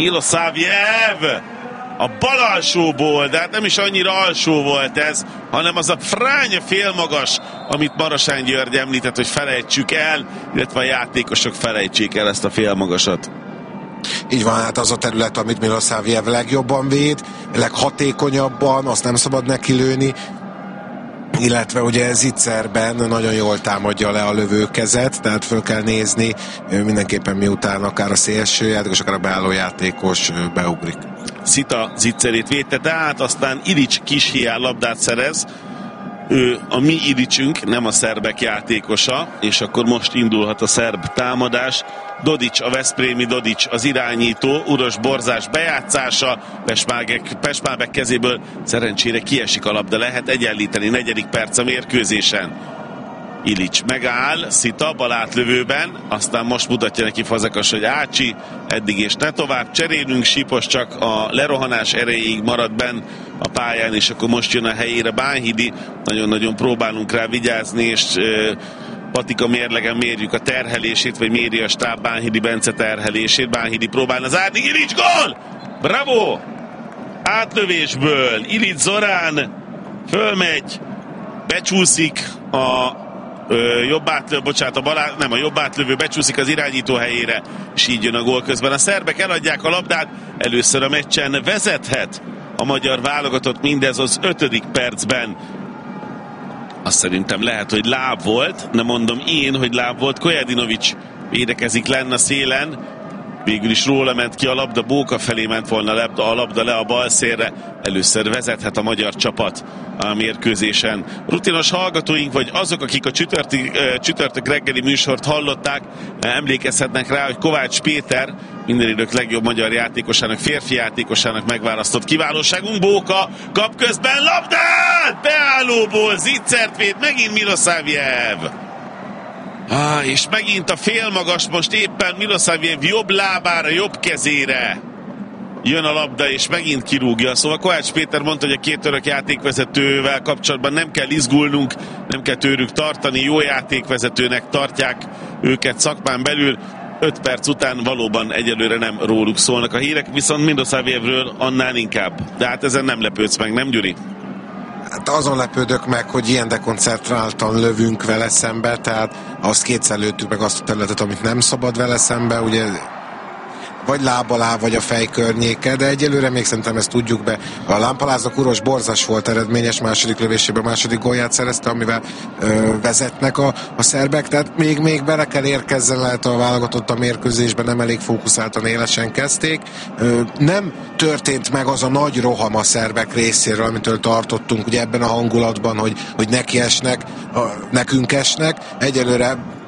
Milosavljev a bal alsóból, de hát nem is annyira alsó volt ez, hanem az a fránya félmagas, amit Marosán György említett, hogy felejtsük el, illetve a játékosok felejtsék el ezt a félmagasat. Így van, hát az a terület, amit Milosavljev legjobban véd, leghatékonyabban, azt nem szabad neki lőni, illetve ugye Zicserben nagyon jól támadja le a lövőkezet, tehát föl kell nézni mindenképpen, miután akár a szélső játékos, akár a beálló játékos beugrik. Szita Zicserét védte, tehát aztán Ilics kis hiány labdát szerez, ő a mi Ilicsünk, nem a szerbek játékosa, és akkor most indulhat a szerb támadás. Dodic, a veszprémi Dodic az irányító, Uros Borzás bejátszása, Pešmálbek kezéből szerencsére kiesik a labda, lehet egyenlíteni, negyedik perc a mérkőzésen. Ilics megáll, Szita bal átlövőben, aztán most mutatja neki Fazekas, hogy Ácsi, eddig és ne tovább, cserélünk, Sipos csak a lerohanás erejéig marad benn a pályán, és akkor most jön a helyére Bánhidi, nagyon-nagyon próbálunk rá vigyázni, és uh, patika mérlegen mérjük a terhelését, vagy méri a stáb Bánhidi Bence terhelését, Bánhidi próbálna zárni, Ilics gól! Bravo! Átlövésből Ilics Zorán fölmegy, becsúszik a Ö, jobb átlövő, bocsánat, a balá, nem, a jobb átlövő becsúszik az irányító helyére, és így jön a gól közben. A szerbek eladják a labdát, először a meccsen vezethet a magyar válogatott, mindez az ötödik percben. Azt szerintem lehet, hogy láb volt, nem mondom én, hogy láb volt. Kojadinovics védekezik lenne a szélen, végül is róla ment ki a labda, Bóka felé ment volna a labda le a bal szélre. Először vezethet a magyar csapat a mérkőzésen. Rutinos hallgatóink, vagy azok, akik a csütörtök, csütörtök reggeli műsort hallották, emlékezhetnek rá, hogy Kovács Péter minden idők legjobb magyar játékosának, férfi játékosának megválasztott kiválóságunk. Bóka kap közben labdát! Beállóból Zicsert véd, megint Milosavljev. Ah, és megint a félmagas, most éppen Milosavljev jobb lábára, jobb kezére jön a labda, és megint kirúgja. Szóval Kovács Péter mondta, hogy a két török játékvezetővel kapcsolatban nem kell izgulnunk, nem kell tőlük tartani, jó játékvezetőnek tartják őket szakmán belül. öt perc után valóban egyelőre nem róluk szólnak a hírek, viszont Milosavljevről annál inkább. De hát ezen nem lepődsz meg, nem Gyuri? Hát azon lepődök meg, hogy ilyen dekoncentráltan lövünk vele szembe, tehát azt kétszer lőttük meg azt a területet, amit nem szabad vele szembe, ugye vagy láb alá, vagy a fej környéke, de egyelőre még szerintem ezt tudjuk be. A lámpaláznak Uros Borzas volt eredményes, második lövésében második gólját szerezte, amivel ö, vezetnek a, a szerbek, tehát még, még bele kell érkezzen, lehet a válogatott a mérkőzésben, nem elég fókuszáltan, élesen kezdték. Ö, nem történt meg az a nagy roham a szerbek részéről, amitől tartottunk ugye ebben a hangulatban, hogy, hogy neki esnek, a, nekünk esnek. Egyelőre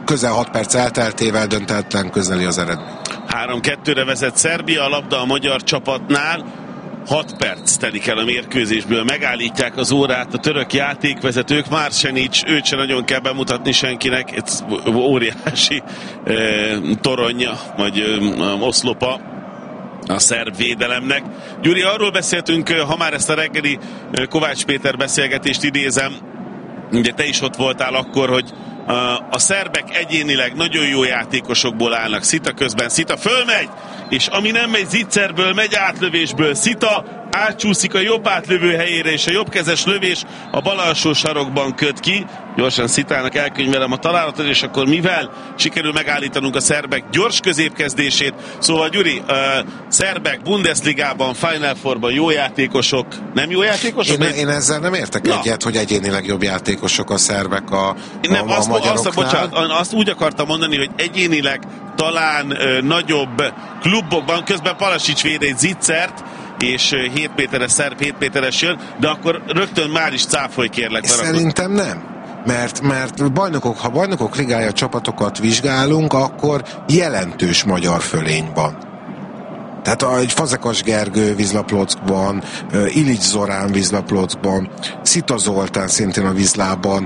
közel hat perc elteltével döntetlen közeli az eredmény. három kettőre vezet Szerbia, a labda a magyar csapatnál. hat perc telik el a mérkőzésből, megállítják az órát a török játékvezetők, Marsenic, őt se nagyon kell bemutatni senkinek, ez óriási e, toronja, vagy e, oszlopa a szerb védelemnek. Gyuri, arról beszéltünk, ha már ezt a reggeli Kovács Péter beszélgetést idézem, ugye te is ott voltál akkor, hogy a szerbek egyénileg nagyon jó játékosokból állnak. Szita közben, Szita fölmegy, és ami nem megy zicserből, megy átlövésből. Szita átcsúszik a jobb átlövő helyére, és a jobbkezes lövés a bal alsó sarokban köt ki. Gyorsan Szitának elkönyvelem a találatot, és akkor mivel sikerül megállítanunk a szerbek gyors középkezdését. Szóval Gyuri, uh, szerbek Bundesligában, Final Fourban jó játékosok, nem jó játékosok? Én, én ezzel nem értek Na. egyet, hogy egyénileg jobb játékosok a szerbek a, a, nem, a azt, magyaroknál. Azt, bocsánat, azt úgy akartam mondani, hogy egyénileg talán uh, nagyobb klubokban, közben Palasics véd egy zicsert, és hét méteres szerb, hét méteres jön, de akkor rögtön már is cáfolj, kérlek. Szerintem nem. Mert, mert bajnokok, ha bajnokok ligája csapatokat vizsgálunk, akkor jelentős magyar fölény van. Tehát egy Fazekas Gergő Vizlaplockban, Ilics Zorán Vizlaplockban, Szita Zoltán szintén a Vizlában,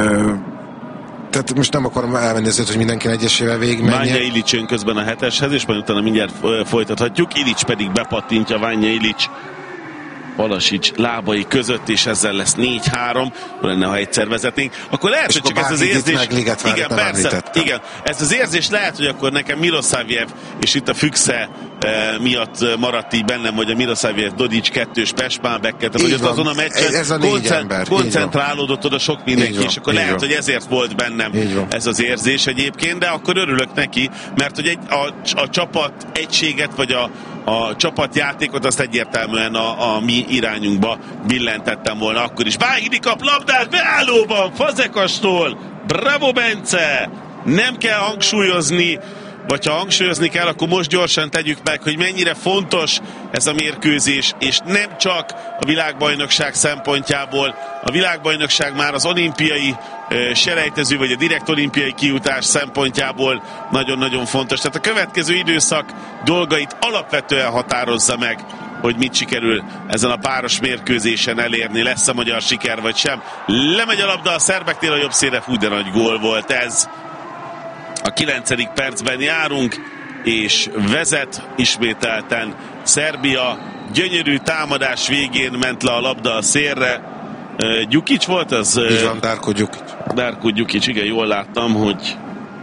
tehát most nem akarom elvenni azért, hogy mindenki egyesével végigmenjen. Vanja Ilics jön közben a heteshez, és majd utána mindjárt folytathatjuk. Ilics pedig bepattintja Vanja Ilics Palasics lábai között, és ezzel lesz négy három, lenne, ha egyszer vezetnénk. Akkor lehet, és hogy csak ez az érzés... Igen, persze, igen, ez az érzés lehet, hogy akkor nekem Milosavljev, és itt a Füchse e, miatt maradt így bennem, hogy a Milosavljev Dodics kettős Pespánbekket, tehát hogy azon a meccsen ez a koncent, ember, koncentrálódott oda sok mindenki, és akkor lehet, van. hogy ezért volt bennem ez az érzés egyébként, de akkor örülök neki, mert hogy egy, a, a csapat egységet, vagy a a csapatjátékot azt egyértelműen a, a mi irányunkba billentettem volna akkor is. Vágni kap labdát beállóban Fazekastól. Bravo, Bence! Nem kell hangsúlyozni, vagy ha hangsúlyozni kell, akkor most gyorsan tegyük meg, hogy mennyire fontos ez a mérkőzés, és nem csak a világbajnokság szempontjából. A világbajnokság már az olimpiai e, selejtező, vagy a direkt olimpiai kijutás szempontjából nagyon-nagyon fontos. Tehát a következő időszak dolgait alapvetően határozza meg, hogy mit sikerül ezen a páros mérkőzésen elérni, lesz a magyar siker vagy sem. Lemegy a labda a szerbeknél a jobb szélre, fú, de nagy gól volt ez. A kilencedik percben járunk, és vezet ismételten Szerbia. Gyönyörű támadás végén ment le a labda a szélre. Gyukic volt az? Így van, Darko Gyukic. Darko Gyukic, igen, jól láttam, hogy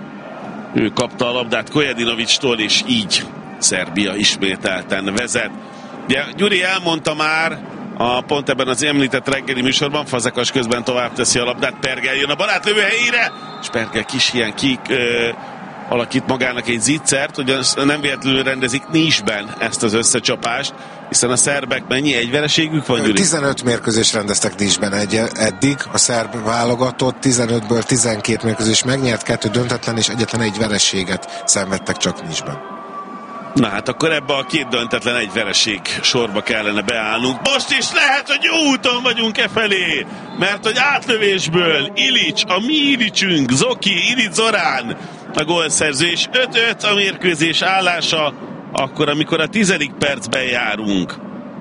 ő kapta a labdát Kojedinovic-tól, és így Szerbia ismételten vezet. Ja, Gyuri elmondta már, a pont ebben az említett reggeli műsorban, Fazekas közben tovább teszi a labdát, Pergel jön a barátlövő helyére, és Pergel kis ilyen kik ö, alakít magának egy zicsert, hogy nem véletlenül rendezik Nice-ben ezt az összecsapást, hiszen a szerbek mennyi egyvereségük van, Gyuri? tizenöt mérkőzés rendeztek Nice-ben egy, eddig, a szerb válogatott tizenötből tizenkét mérkőzés megnyert, kettő döntetlen és egyetlen egy vereséget szenvedtek csak Nice-ben. Na hát akkor ebbe a két döntetlen egy vereség sorba kellene beállnunk. Most is lehet, hogy jó úton vagyunk e felé, mert hogy átlövésből Ilics, a mi Ilicsünk, Zoki, Ilics Zorán a gólszerző, és öt öt a mérkőzés állása, akkor amikor a tizedik percben járunk.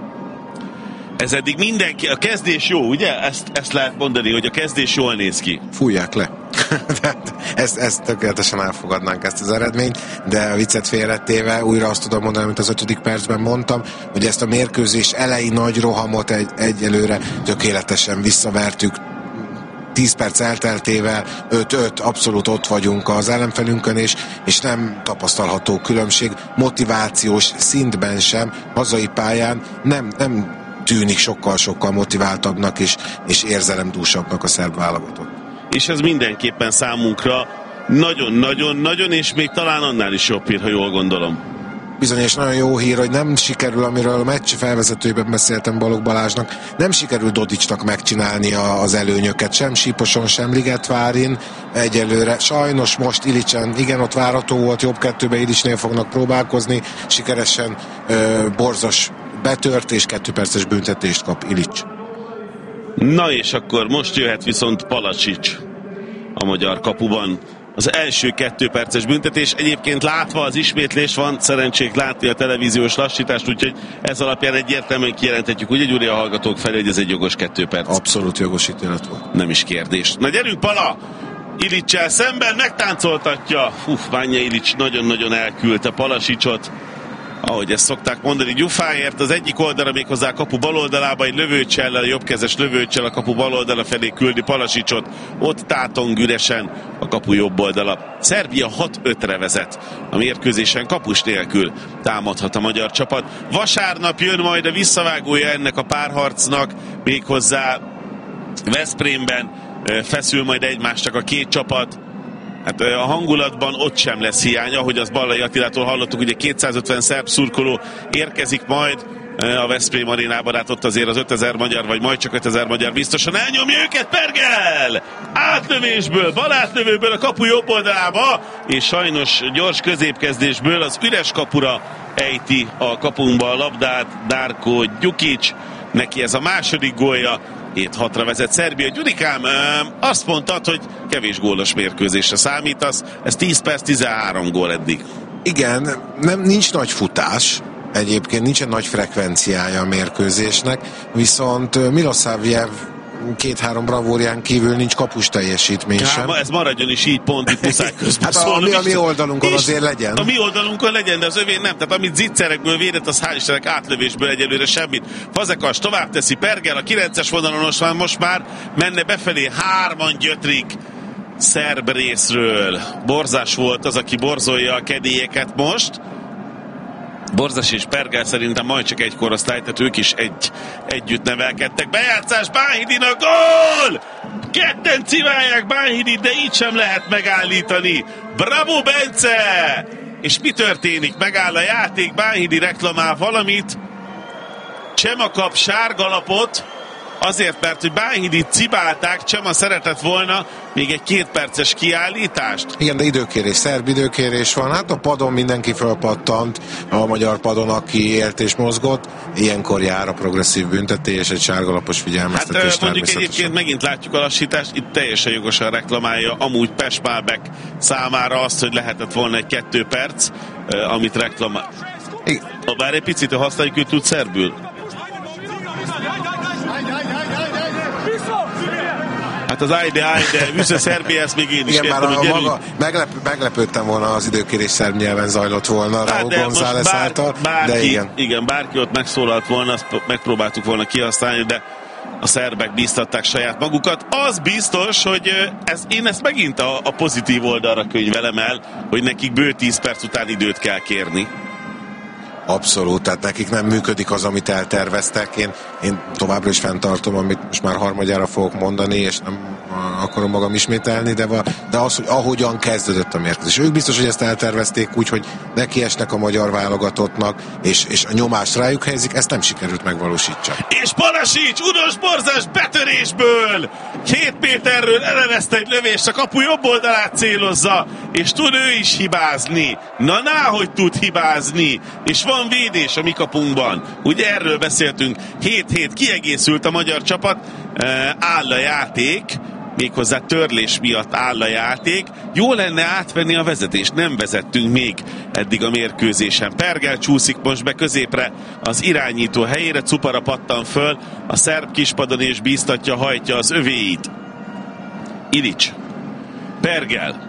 Ez eddig mindenki, a kezdés jó, ugye? Ezt, ezt lehet mondani, hogy a kezdés jól néz ki. Fújják le. ezt, ezt tökéletesen elfogadnánk, ezt az eredményt, de a viccet félretéve újra azt tudom mondani, amit az ötödik percben mondtam, hogy ezt a mérkőzés elejé nagy rohamot egy, egyelőre tökéletesen visszavertük. tíz perc elteltével öt öt abszolút ott vagyunk az ellenfelünkön, és, és nem tapasztalható különbség. Motivációs szintben sem, hazai pályán nem, nem tűnik sokkal-sokkal motiváltabbnak és, és érzelemdúsabbnak a szerb válogatott. És ez mindenképpen számunkra nagyon-nagyon-nagyon, és még talán annál is jobb hír, ha jól gondolom. Bizony, és nagyon jó hír, hogy nem sikerül, amiről a meccs felvezetőjében beszéltem Balogh Balázsnak, nem sikerül Dodicsnak megcsinálni az előnyöket, sem Síposon, sem Ligetvárin egyelőre. Sajnos most Ilicsen, igen, ott várható volt, jobb kettőbe Ilicsnél fognak próbálkozni, sikeresen ö, Borzos betört, és kettő perces büntetést kap Ilics. Na és akkor most jöhet viszont Palasics a magyar kapuban. az első kettő perces büntetés. Egyébként látva az ismétlés van, szerencsék látni a televíziós lassítást, úgyhogy ez alapján egyértelműen kijelenthetjük, ugye Gyuri, a hallgatók felé, hogy ez egy jogos kettő perc. Abszolút jogos ítélet volt. Nem is kérdés. Na gyerünk, Pala! Ilic-sel szemben megtáncoltatja. Hú, Vanja Ilic nagyon-nagyon elküldte Palasicsot. Ahogy ezt szokták mondani, Gyufáért az egyik oldalra, méghozzá a kapu baloldalába egy lövőcsellel, a jobbkezes lövőcsel a kapu baloldala felé küldi Palasicsot. Ott tátong üresen a kapu jobb oldala. Szerbia hat ötre vezet. A mérkőzésen kapus nélkül támadhat a magyar csapat. Vasárnap jön majd a visszavágója ennek a párharcnak, méghozzá Veszprémben feszül majd egymásnak a két csapat. Hát a hangulatban ott sem lesz hiány, ahogy az Ballai Attilától hallottuk, ugye kétszázötven szerb szurkoló érkezik majd a Veszprém arénában, hát ott azért az ötezer magyar, vagy majd csak ötezer magyar biztosan elnyomja őket. Pergel! Átlövésből, balátlövőből a kapu jobb oldalába, és sajnos gyors középkezdésből az üres kapura ejti a kapunkba a labdát Darko Gyukic. Neki ez a második gólja. hét hatra vezet Szerbia. Gyurikám, azt mondtad, hogy kevés gólos mérkőzésre számítasz. Ez tíz perc, tizenhárom gól eddig. Igen, nem, nincs nagy futás. Egyébként nincsen nagy frekvenciája a mérkőzésnek, viszont Milosavljev két-három bravúrján kívül nincs kapus teljesítmény Ká, sem. Ez maradjon is így, pont itt muszáj közben hát a, ami a mi oldalunkon és azért legyen. A mi oldalunkon legyen, de az övén nem. Tehát amit zicserekből védett, az hál' Istennek átlövésből egyelőre semmit. Fazekas tovább teszi, Pergel a kilences vonalon van, most már menne befelé, hárman gyötrik szerb részről. Borzás volt az, aki borzolja a kedélyeket most. Borzas és Pergel szerintem majd csak egy korosztály, tehát ők is egy, együtt nevelkedtek. Bejátszás, Bánhidin a gól! Ketten civálják Bánhidit, de így sem lehet megállítani. Bravo, Bence! És mi történik? Megáll a játék, Bánhidi reklamál valamit. Csema kap sárgalapot, azért, mert hogy Bánhidit cibálták, Csema szeretett volna még egy két perces kiállítást. Igen, de időkérés, szerb időkérés van. Hát a padon mindenki fölpattant, a magyar padon, aki élt és mozgott. Ilyenkor jár a progresszív büntetés, egy sárgalapos figyelmeztetés. Hát mondjuk egyébként megint látjuk a lassítást, itt teljesen jogosan reklamálja amúgy Pespálbek számára azt, hogy lehetett volna egy kettő perc, amit reklamál. Bár egy picit használjuk, hogy tud szerbül. Hát az Ajde, Ajde, Vissza Szerbia, ezt még én is igen, értem, hogy maga, meglep, meglepődtem volna, az időkérés szerb nyelven zajlott volna hát Raúl González bár, által, bárki, de igen. Igen, bárki ott megszólalt volna, azt megpróbáltuk volna kihasználni, de a szerbek bíztatták saját magukat. Az biztos, hogy ez, én ezt megint a, a pozitív oldalra könyvelem el, hogy nekik bő tíz perc után időt kell kérni. Abszolút, tehát nekik nem működik az, amit elterveztek. Én, én továbbra is fenntartom, amit most már harmadjára fogok mondani, és nem akarom magam ismételni, de, va, de az, hogy ahogyan kezdődött a mérkőzés. Ők biztos, hogy ezt eltervezték úgy, hogy nekiesnek a magyar válogatottnak, és, és a nyomást rájuk helyezik, ezt nem sikerült megvalósítani. És Palasics, udos borzás betörésből! Két méterről elevezte egy lövést, a kapu jobb oldalát célozza, és tud ő is hibázni. Na, náhogy tud hibázni, és van védés a mi kapunkban. Ugye erről beszéltünk, hét-hét kiegészült a magyar csapat, áll a játék, méghozzá törlés miatt áll a játék. Jó lenne átvenni a vezetést, nem vezettünk még eddig a mérkőzésen. Pergel csúszik most be középre az irányító helyére, Cupara pattan föl a szerb kispadon és bíztatja, hajtja az övéit. Ilic, Pergel,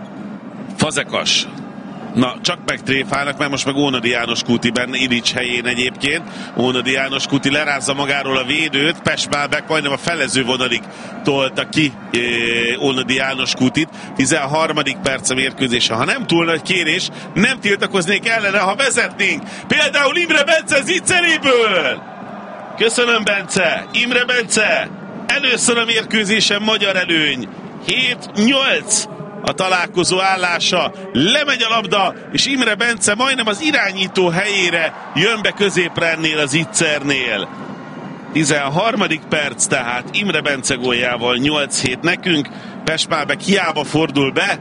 Fazekas. Na, csak megtréfálnak, mert most meg Ónodi János Kúti benne, Ilic helyén egyébként. Ónodi János Kúti lerázza magáról a védőt, Pespálbek majdnem a felező vonalig tolta ki é, Ónodi János Kútit. tizenharmadik perc a mérkőzése. Ha nem túl nagy kérés, nem tiltakoznék ellene, ha vezetnénk. Például Imre Bence zicseréből. Köszönöm, Bence. Imre Bence. Először a mérkőzésen magyar előny. hét nyolc. A találkozó állása, lemegy a labda, és Imre Bence majdnem az irányító helyére jön be középre ennél az Itzernél. tizenharmadik perc tehát Imre Bence góljával nyolc hét nekünk. Pespálbek hiába fordul be,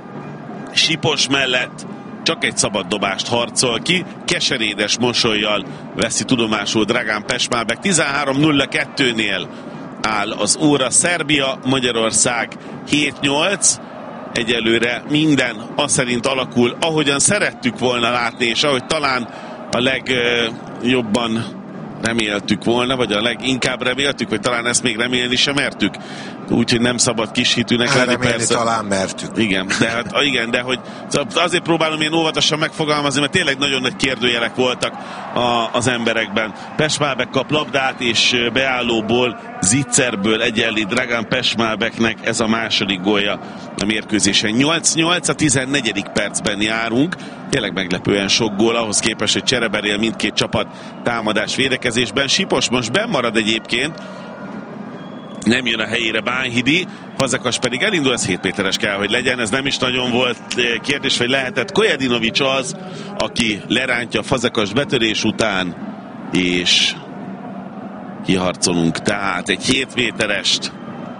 Sipos mellett csak egy szabad dobást harcol ki, keserédes mosollyal veszi tudomásul Dragán Pespálbek. tizenhárom nulla kettőnél áll az óra. Szerbia, Magyarország hét nyolc. egyelőre minden azt szerint alakul, ahogyan szerettük volna látni, és ahogy talán a legjobban reméltük volna, vagy a leginkább reméltük, vagy talán ezt még remélni sem mertük. Úgyhogy nem szabad kis hitűnek lenni. Persze. Talán mertük. Igen, de hát igen, de hogy azért próbálom ilyen óvatosan megfogalmazni, mert tényleg nagyon nagy kérdőjelek voltak a, az emberekben. Pešmálbek kap labdát, és beállóból, Zicserből egyenlít Dragan Pešmálbeknek ez a második gólja a mérkőzésen. nyolc nyolc a tizennegyedik percben járunk. Tényleg meglepően sok gól, ahhoz képest, hogy csereberél mindkét csapat támadás védekezésben. Sipos most benn marad egyébként, nem jön a helyére Bánhidi, Fazekas pedig elindul, ez hét méteres kell, hogy legyen, ez nem is nagyon volt kérdés, hogy lehetett. Kojedinovics az, aki lerántja Fazekas betörés után, és kiharcolunk tehát egy hét méterest.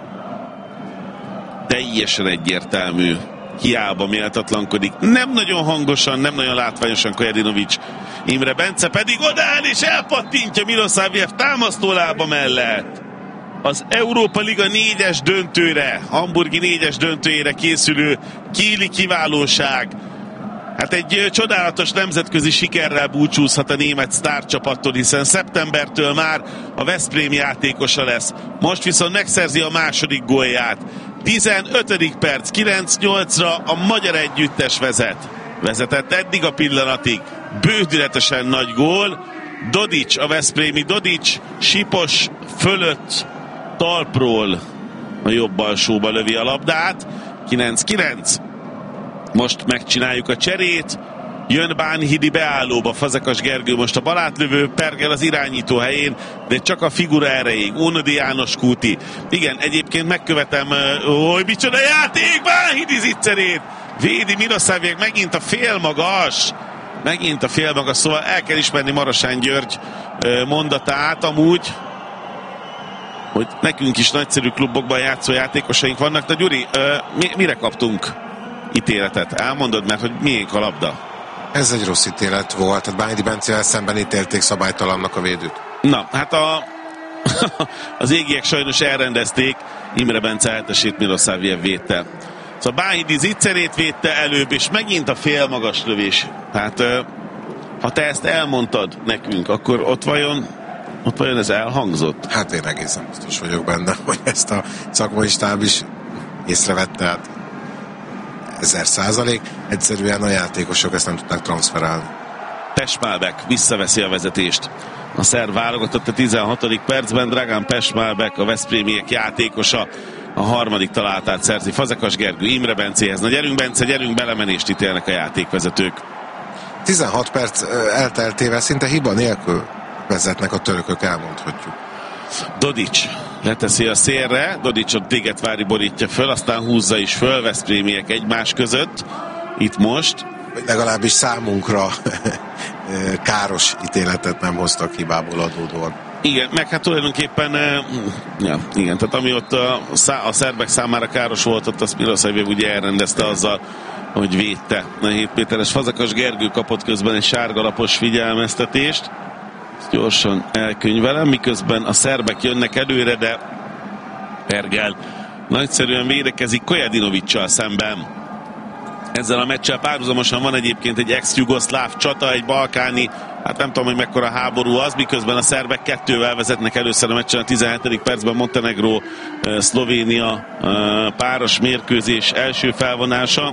Teljesen egyértelmű, hiába méltatlankodik. Nem nagyon hangosan, nem nagyon látványosan Kojedinovics. Imre Bence pedig odáll és elpattintja Milosavljev támasztólába mellett. Az Európa Liga négyes döntőre, hamburgi négyes döntőjére készülő Kieli kiválóság. Hát egy csodálatos nemzetközi sikerrel búcsúzhat a német sztárcsapattól, hiszen szeptembertől már a Veszprém játékosa lesz. Most viszont megszerzi a második gólját. tizenötödik perc, kilenc nyolcra a magyar együttes vezet. Vezetett eddig a pillanatig. Bődületesen nagy gól. Dodic, a veszprémi Dodic, Sipos fölött talpról a jobb alsóba lövi a labdát. kilenc kilenc. Most megcsináljuk a cserét. Jön Bánhidi beállóba, Fazekas Gergő most a balátlövő, Pergel az irányító helyén, de csak a figura erejéig. Ónodi János Kúti. Igen, egyébként megkövetem, hogy micsoda játék, Bánhidi Zicserét. Védi Milosavljev, megint a félmagas. Megint a félmagas, szóval el kell ismerni Marosán György mondatát amúgy, hogy nekünk is nagyszerű klubokban játszó játékosaink vannak. De Gyuri, mi, mire kaptunk ítéletet? Elmondod, mert hogy miénk a labda? Ez egy rossz ítélet volt, tehát Bánhidi Bencével szemben ítélték szabálytalannak a védőt. Na, hát a, az égiek sajnos elrendezték, Imre Bence eltesét Milosavljev védte. Szóval Bánhidi Zicserét védte előbb, és megint a félmagas lövés. Hát ha te ezt elmondtad nekünk, akkor ott vajon ott vajon ez elhangzott? Hát én egészen biztos vagyok benne, hogy ezt a szakmai stáb is észrevette, hát ezer százalék. Egyszerűen a játékosok ezt nem tudták transferálni. Pešmálbek visszaveszi a vezetést. A szerb válogatott a tizenhatodik percben, Dragan Pešmálbek, a veszprémiek játékosa, a harmadik találtát szerzi Fazekas Gergő Imre Bencéhez. Na gyerünk Bence, gyerünk, belemenést ítélnek a játékvezetők. tizenhat perc elteltével szinte hiba nélkül vezetnek a törökök, elmondhatjuk. Dodic leteszi a szélre, Dodicot Digetvári borítja föl, aztán húzza is föl, veszprémiek egymás között. Itt most. Legalábbis számunkra káros ítéletet nem hoztak hibából adódóan. Igen, meg hát tulajdonképpen ja, igen, tehát ami ott a, a szerbek számára káros volt, ott azt Milosavljev ugye elrendezte azzal, hogy védte a hét méteres. Fazekas Gergő kapott közben egy sárgalapos figyelmeztetést. Ezt gyorsan elkönyvelem, miközben a szerbek jönnek előre, de Pergel nagyszerűen védekezik Kojedinovics-sal szemben. Ezzel a meccsel párhuzamosan van egyébként egy ex-jugoszláv csata, egy balkáni, hát nem tudom, hogy mekkora háború az, miközben a szerbek kettővel vezetnek először a meccsen a tizenhetedik percben. Montenegró, Szlovénia páros mérkőzés első felvonása.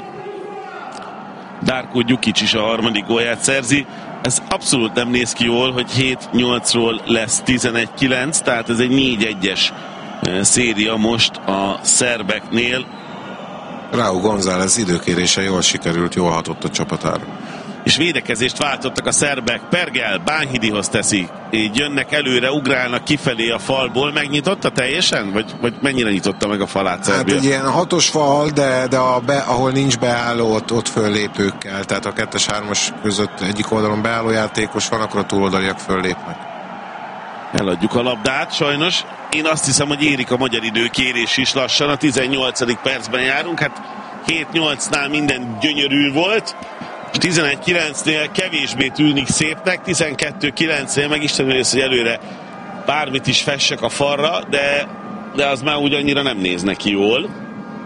Darko Gyukic is a harmadik gólját szerzi. Ez abszolút nem néz ki jól, hogy hét nyolcról lesz tizenegy kilenc, tehát ez egy négy egyes széria most a szerbeknél. Raúl González időkérése jól sikerült, jól hatott a csapatára. És védekezést váltottak a szerbek. Pergel Bánhidihoz teszi. Így jönnek előre, ugrálnak kifelé a falból. Megnyitotta teljesen? Vagy, vagy mennyire nyitotta meg a falát Szerbia? Hát egy ilyen hatos fal, de, de a be, ahol nincs beálló, ott, ott föllépőkkel. Tehát a kettes-hármas között egyik oldalon beálló játékos van, akkor a túloldaliak föllépnek. Eladjuk a labdát, sajnos. Én azt hiszem, hogy érik a magyar időkérés is lassan. A tizennyolcadik percben járunk. Hát hét nyolcnál minden gyönyörű volt. tizenegy kilencnél kevésbé tűnik szépnek, tizenkettő kilencnél meg Isten ősz, hogy előre bármit is fessek a falra, de, de az már úgy annyira nem néz neki jól.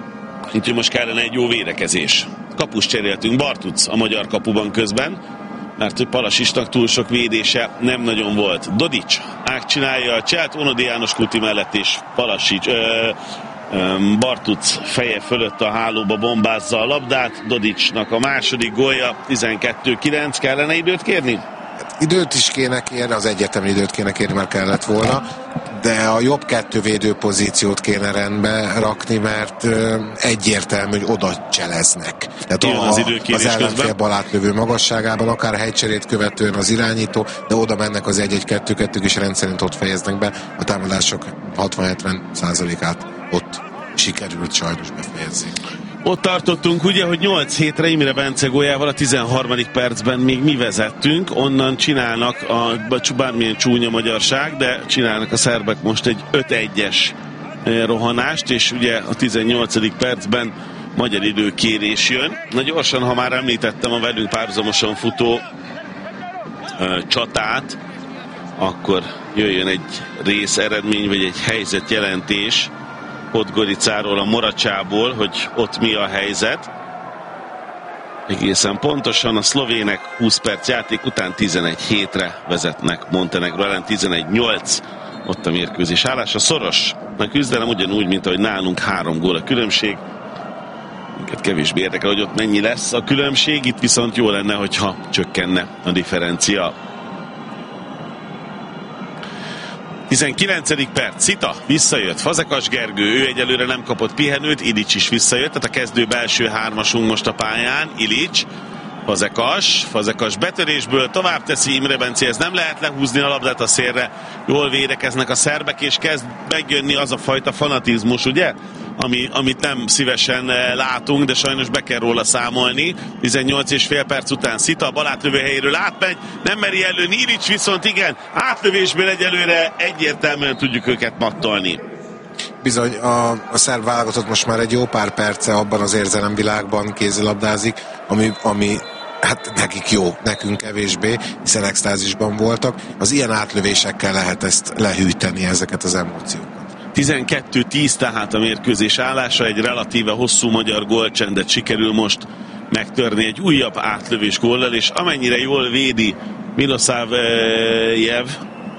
Úgyhogy most kellene egy jó védekezés. Kapust cseréltünk, Bartuc a magyar kapuban közben, mert hogy Palasisnak túl sok védése nem nagyon volt. Dodics átcsinálja a cselt, Onodi János Kuti mellett, és Palasics, ö, ö, Bartuc feje fölött a hálóba bombázza a labdát. Dodicsnak a második gólja, tizenkettő kilenc. Kellene időt kérni? Időt is kéne kérni, az egyetemi időt kéne kérni, mert kellett volna, de a jobb kettő védő pozíciót kéne rendbe rakni, mert ö, egyértelmű, hogy oda cseleznek. Tehát a, az, az ellenfél bal átlövő magasságában, akár helycserét követően az irányító, de oda mennek az egy egy kettő kettők, és rendszerint ott fejeznek be. A támadások hatvan-hetven százalékát ott sikerült sajnos befejezni. Ott tartottunk ugye, hogy nyolc hétre Imre Bence góljával a tizenharmadik percben még mi vezettünk, onnan csinálnak a, bármilyen csúnya magyarság, de csinálnak a szerbek most egy öt egyes rohanást, és ugye a tizennyolcadik percben magyar időkérés jön. Na gyorsan, ha már említettem a velünk párhuzamosan futó ö, csatát, akkor jöjjön egy rész eredmény, vagy egy helyzetjelentés Podgoricáról, a Moracsából, hogy ott mi a helyzet. Egészen pontosan a szlovének húsz perc játék után tizenegy hétre vezetnek Montenegro ellen, tizenegy nyolc ott a mérkőzés állása. Szoros a küzdelem, ugyanúgy, mint ahogy nálunk három gól a különbség. Minket kevésbé érdekel, hogy ott mennyi lesz a különbség, itt viszont jó lenne, hogyha csökkenne a differencia. tizenkilencedik perc, Szita visszajött, Fazekas Gergő, ő egyelőre nem kapott pihenőt, Ilics is visszajött, tehát a kezdő belső hármasunk most a pályán, Ilics, Fazekas, Fazekas betörésből tovább teszi Imre Bencéhez, nem lehet lehúzni a labdát a szélre, jól védekeznek a szerbek, és kezd megjönni az a fajta fanatizmus, ugye? Ami, amit nem szívesen látunk, de sajnos be kell róla számolni. tizennyolc és fél perc után Szita a balátlövő helyéről átmegy, nem meri előni, Ilics viszont igen, átlövésből egyelőre egyértelműen tudjuk őket mattolni. Bizony, a, a szerb válogatott most már egy jó pár perce abban az érzelemvilágban kézilabdázik, ami, ami hát nekik jó, nekünk kevésbé, hiszen extázisban voltak. Az ilyen átlövésekkel lehet ezt lehűteni, ezeket az emóciókat. tizenkettő tíz tehát a mérkőzés állása, egy relatíve hosszú magyar gólcsendet sikerül most megtörni egy újabb átlövés góllal, és amennyire jól védi Milosavljev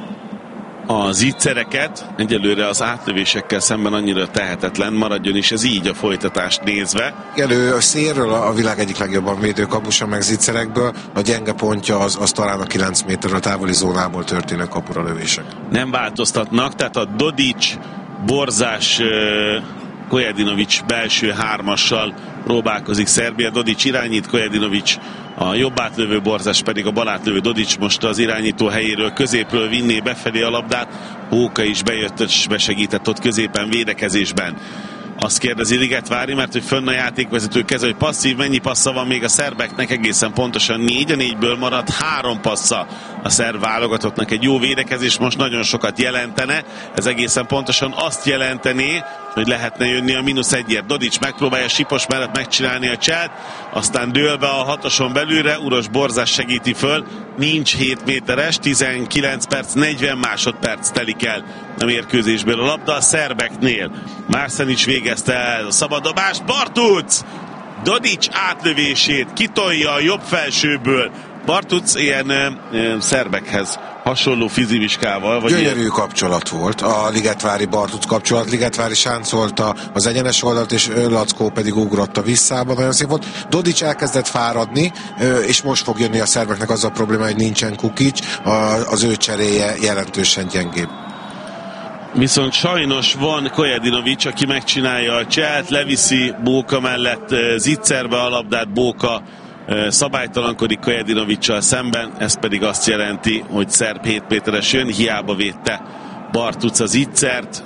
a zicsereket, egyelőre az átlövésekkel szemben annyira tehetetlen, maradjon is ez így a folytatást nézve. Elő a szélről a világ egyik legjobban védő kapusa, meg zicserekből, a gyenge pontja az, az talán a kilenc méter a távoli zónából történő kapura lövések. Nem változtatnak, tehát a Dodics, Borzás, Kojedinovics belső hármassal próbálkozik Szerbia. Dodics irányít, Kojedinovics a jobb átlövő, Borzás pedig a bal átlövő. Dodics most az irányító helyéről középről vinné befelé a labdát. Hóka is bejött és besegített ott középen védekezésben. Azt kérdezi Ligetvári, mert hogy fönn a játékvezető keze, hogy passzív, mennyi passza van még a szerbeknek, egészen pontosan négy, a négyből maradt három passza a szerb válogatottnak. Egy jó védekezés most nagyon sokat jelentene, ez egészen pontosan azt jelenteni, hogy lehetne jönni a mínusz egyért. Dodics megpróbálja Sipos mellett megcsinálni a cselt, aztán dől be a hatoson belülre, Uros Borzás segíti föl, nincs hét méteres, tizenkilenc perc, negyven másodperc telik el a mérkőzésből. A labda a szerbeknél. Mársenics végezte el a szabaddobást, Bartuc! Dodics átlövését kitolja a jobb felsőből. Bartuc ilyen e, e, szerbekhez hasonló fiziviskával. Vagy gyönyörű ilyen... kapcsolat volt, a Ligetvári Bartuc kapcsolat. Ligetvári sáncolta az egyenes oldalt, és Lackó pedig ugrott a visszába, nagyon szép volt. Dodics elkezdett fáradni, és most fog jönni a szerbeknek az a probléma, hogy nincsen Kukic, az ő cseréje jelentősen gyengébb. Viszont sajnos van Kojedinovics, aki megcsinálja a cselt, leviszi Bóka mellett zicserbe a labdát, Bóka szabálytalankodik Kojedinovicsal szemben, ez pedig azt jelenti, hogy szerb hét méteres jön, hiába védte Bartuc az zicsert,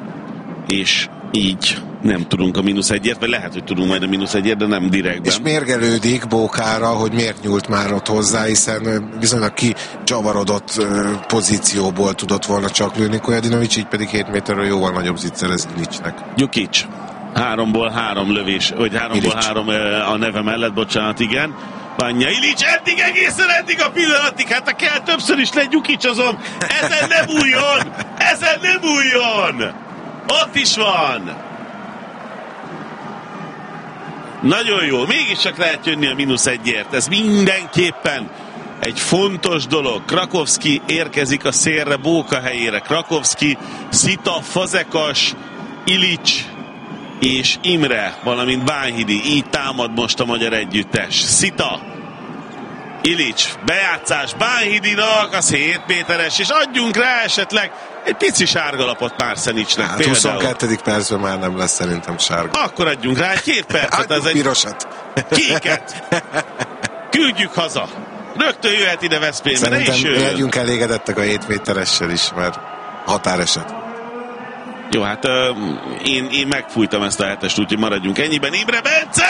és így nem tudunk a mínusz egyért, vagy lehet, hogy tudunk majd a mínusz egyért, de nem direktben. És mérgelődik Bókára, hogy miért nyúlt már ott hozzá, hiszen viszonylag kicsavarodott pozícióból tudott volna csak lőni Kojedinovics, így pedig hét méterről jóval nagyobb zicser ez Ilicsnek. Gyukics. Háromból három lövés, vagy háromból Ilics. három a neve mellett, bocsánat, igen. Banja Ilics, eddig egészen eddig a pillanatig, hát ha kell többször is le Gyukicsozom, ezen nem újjon! Ezen nem újjon! Ott is van! Nagyon jó, mégiscsak lehet jönni a mínusz egyért. Ez mindenképpen egy fontos dolog. Krakowski érkezik a szélre Bóka helyére. Krakowski, Szita, Fazekas, Ilics és Imre, valamint Bánhidi. Így támad most a magyar együttes. Szita, Ilics, bejátszás Bánhidinak, az hét méteres, és adjunk rá esetleg egy pici sárgalapot Mársenicsnek. Hát huszonkettő percben már nem lesz szerintem sárga. Akkor adjunk rá egy két percet. Ez egy pirosat. Kéket. Küldjük haza. Rögtön jöhet ide Veszprémbe. Ne is Szerintem jöjjön. legyünk elégedettek a hét méteressel is, mert határeset. Jó, hát uh, én, én megfújtam ezt a hetest, úgyhogy maradjunk ennyiben. Imre Bence!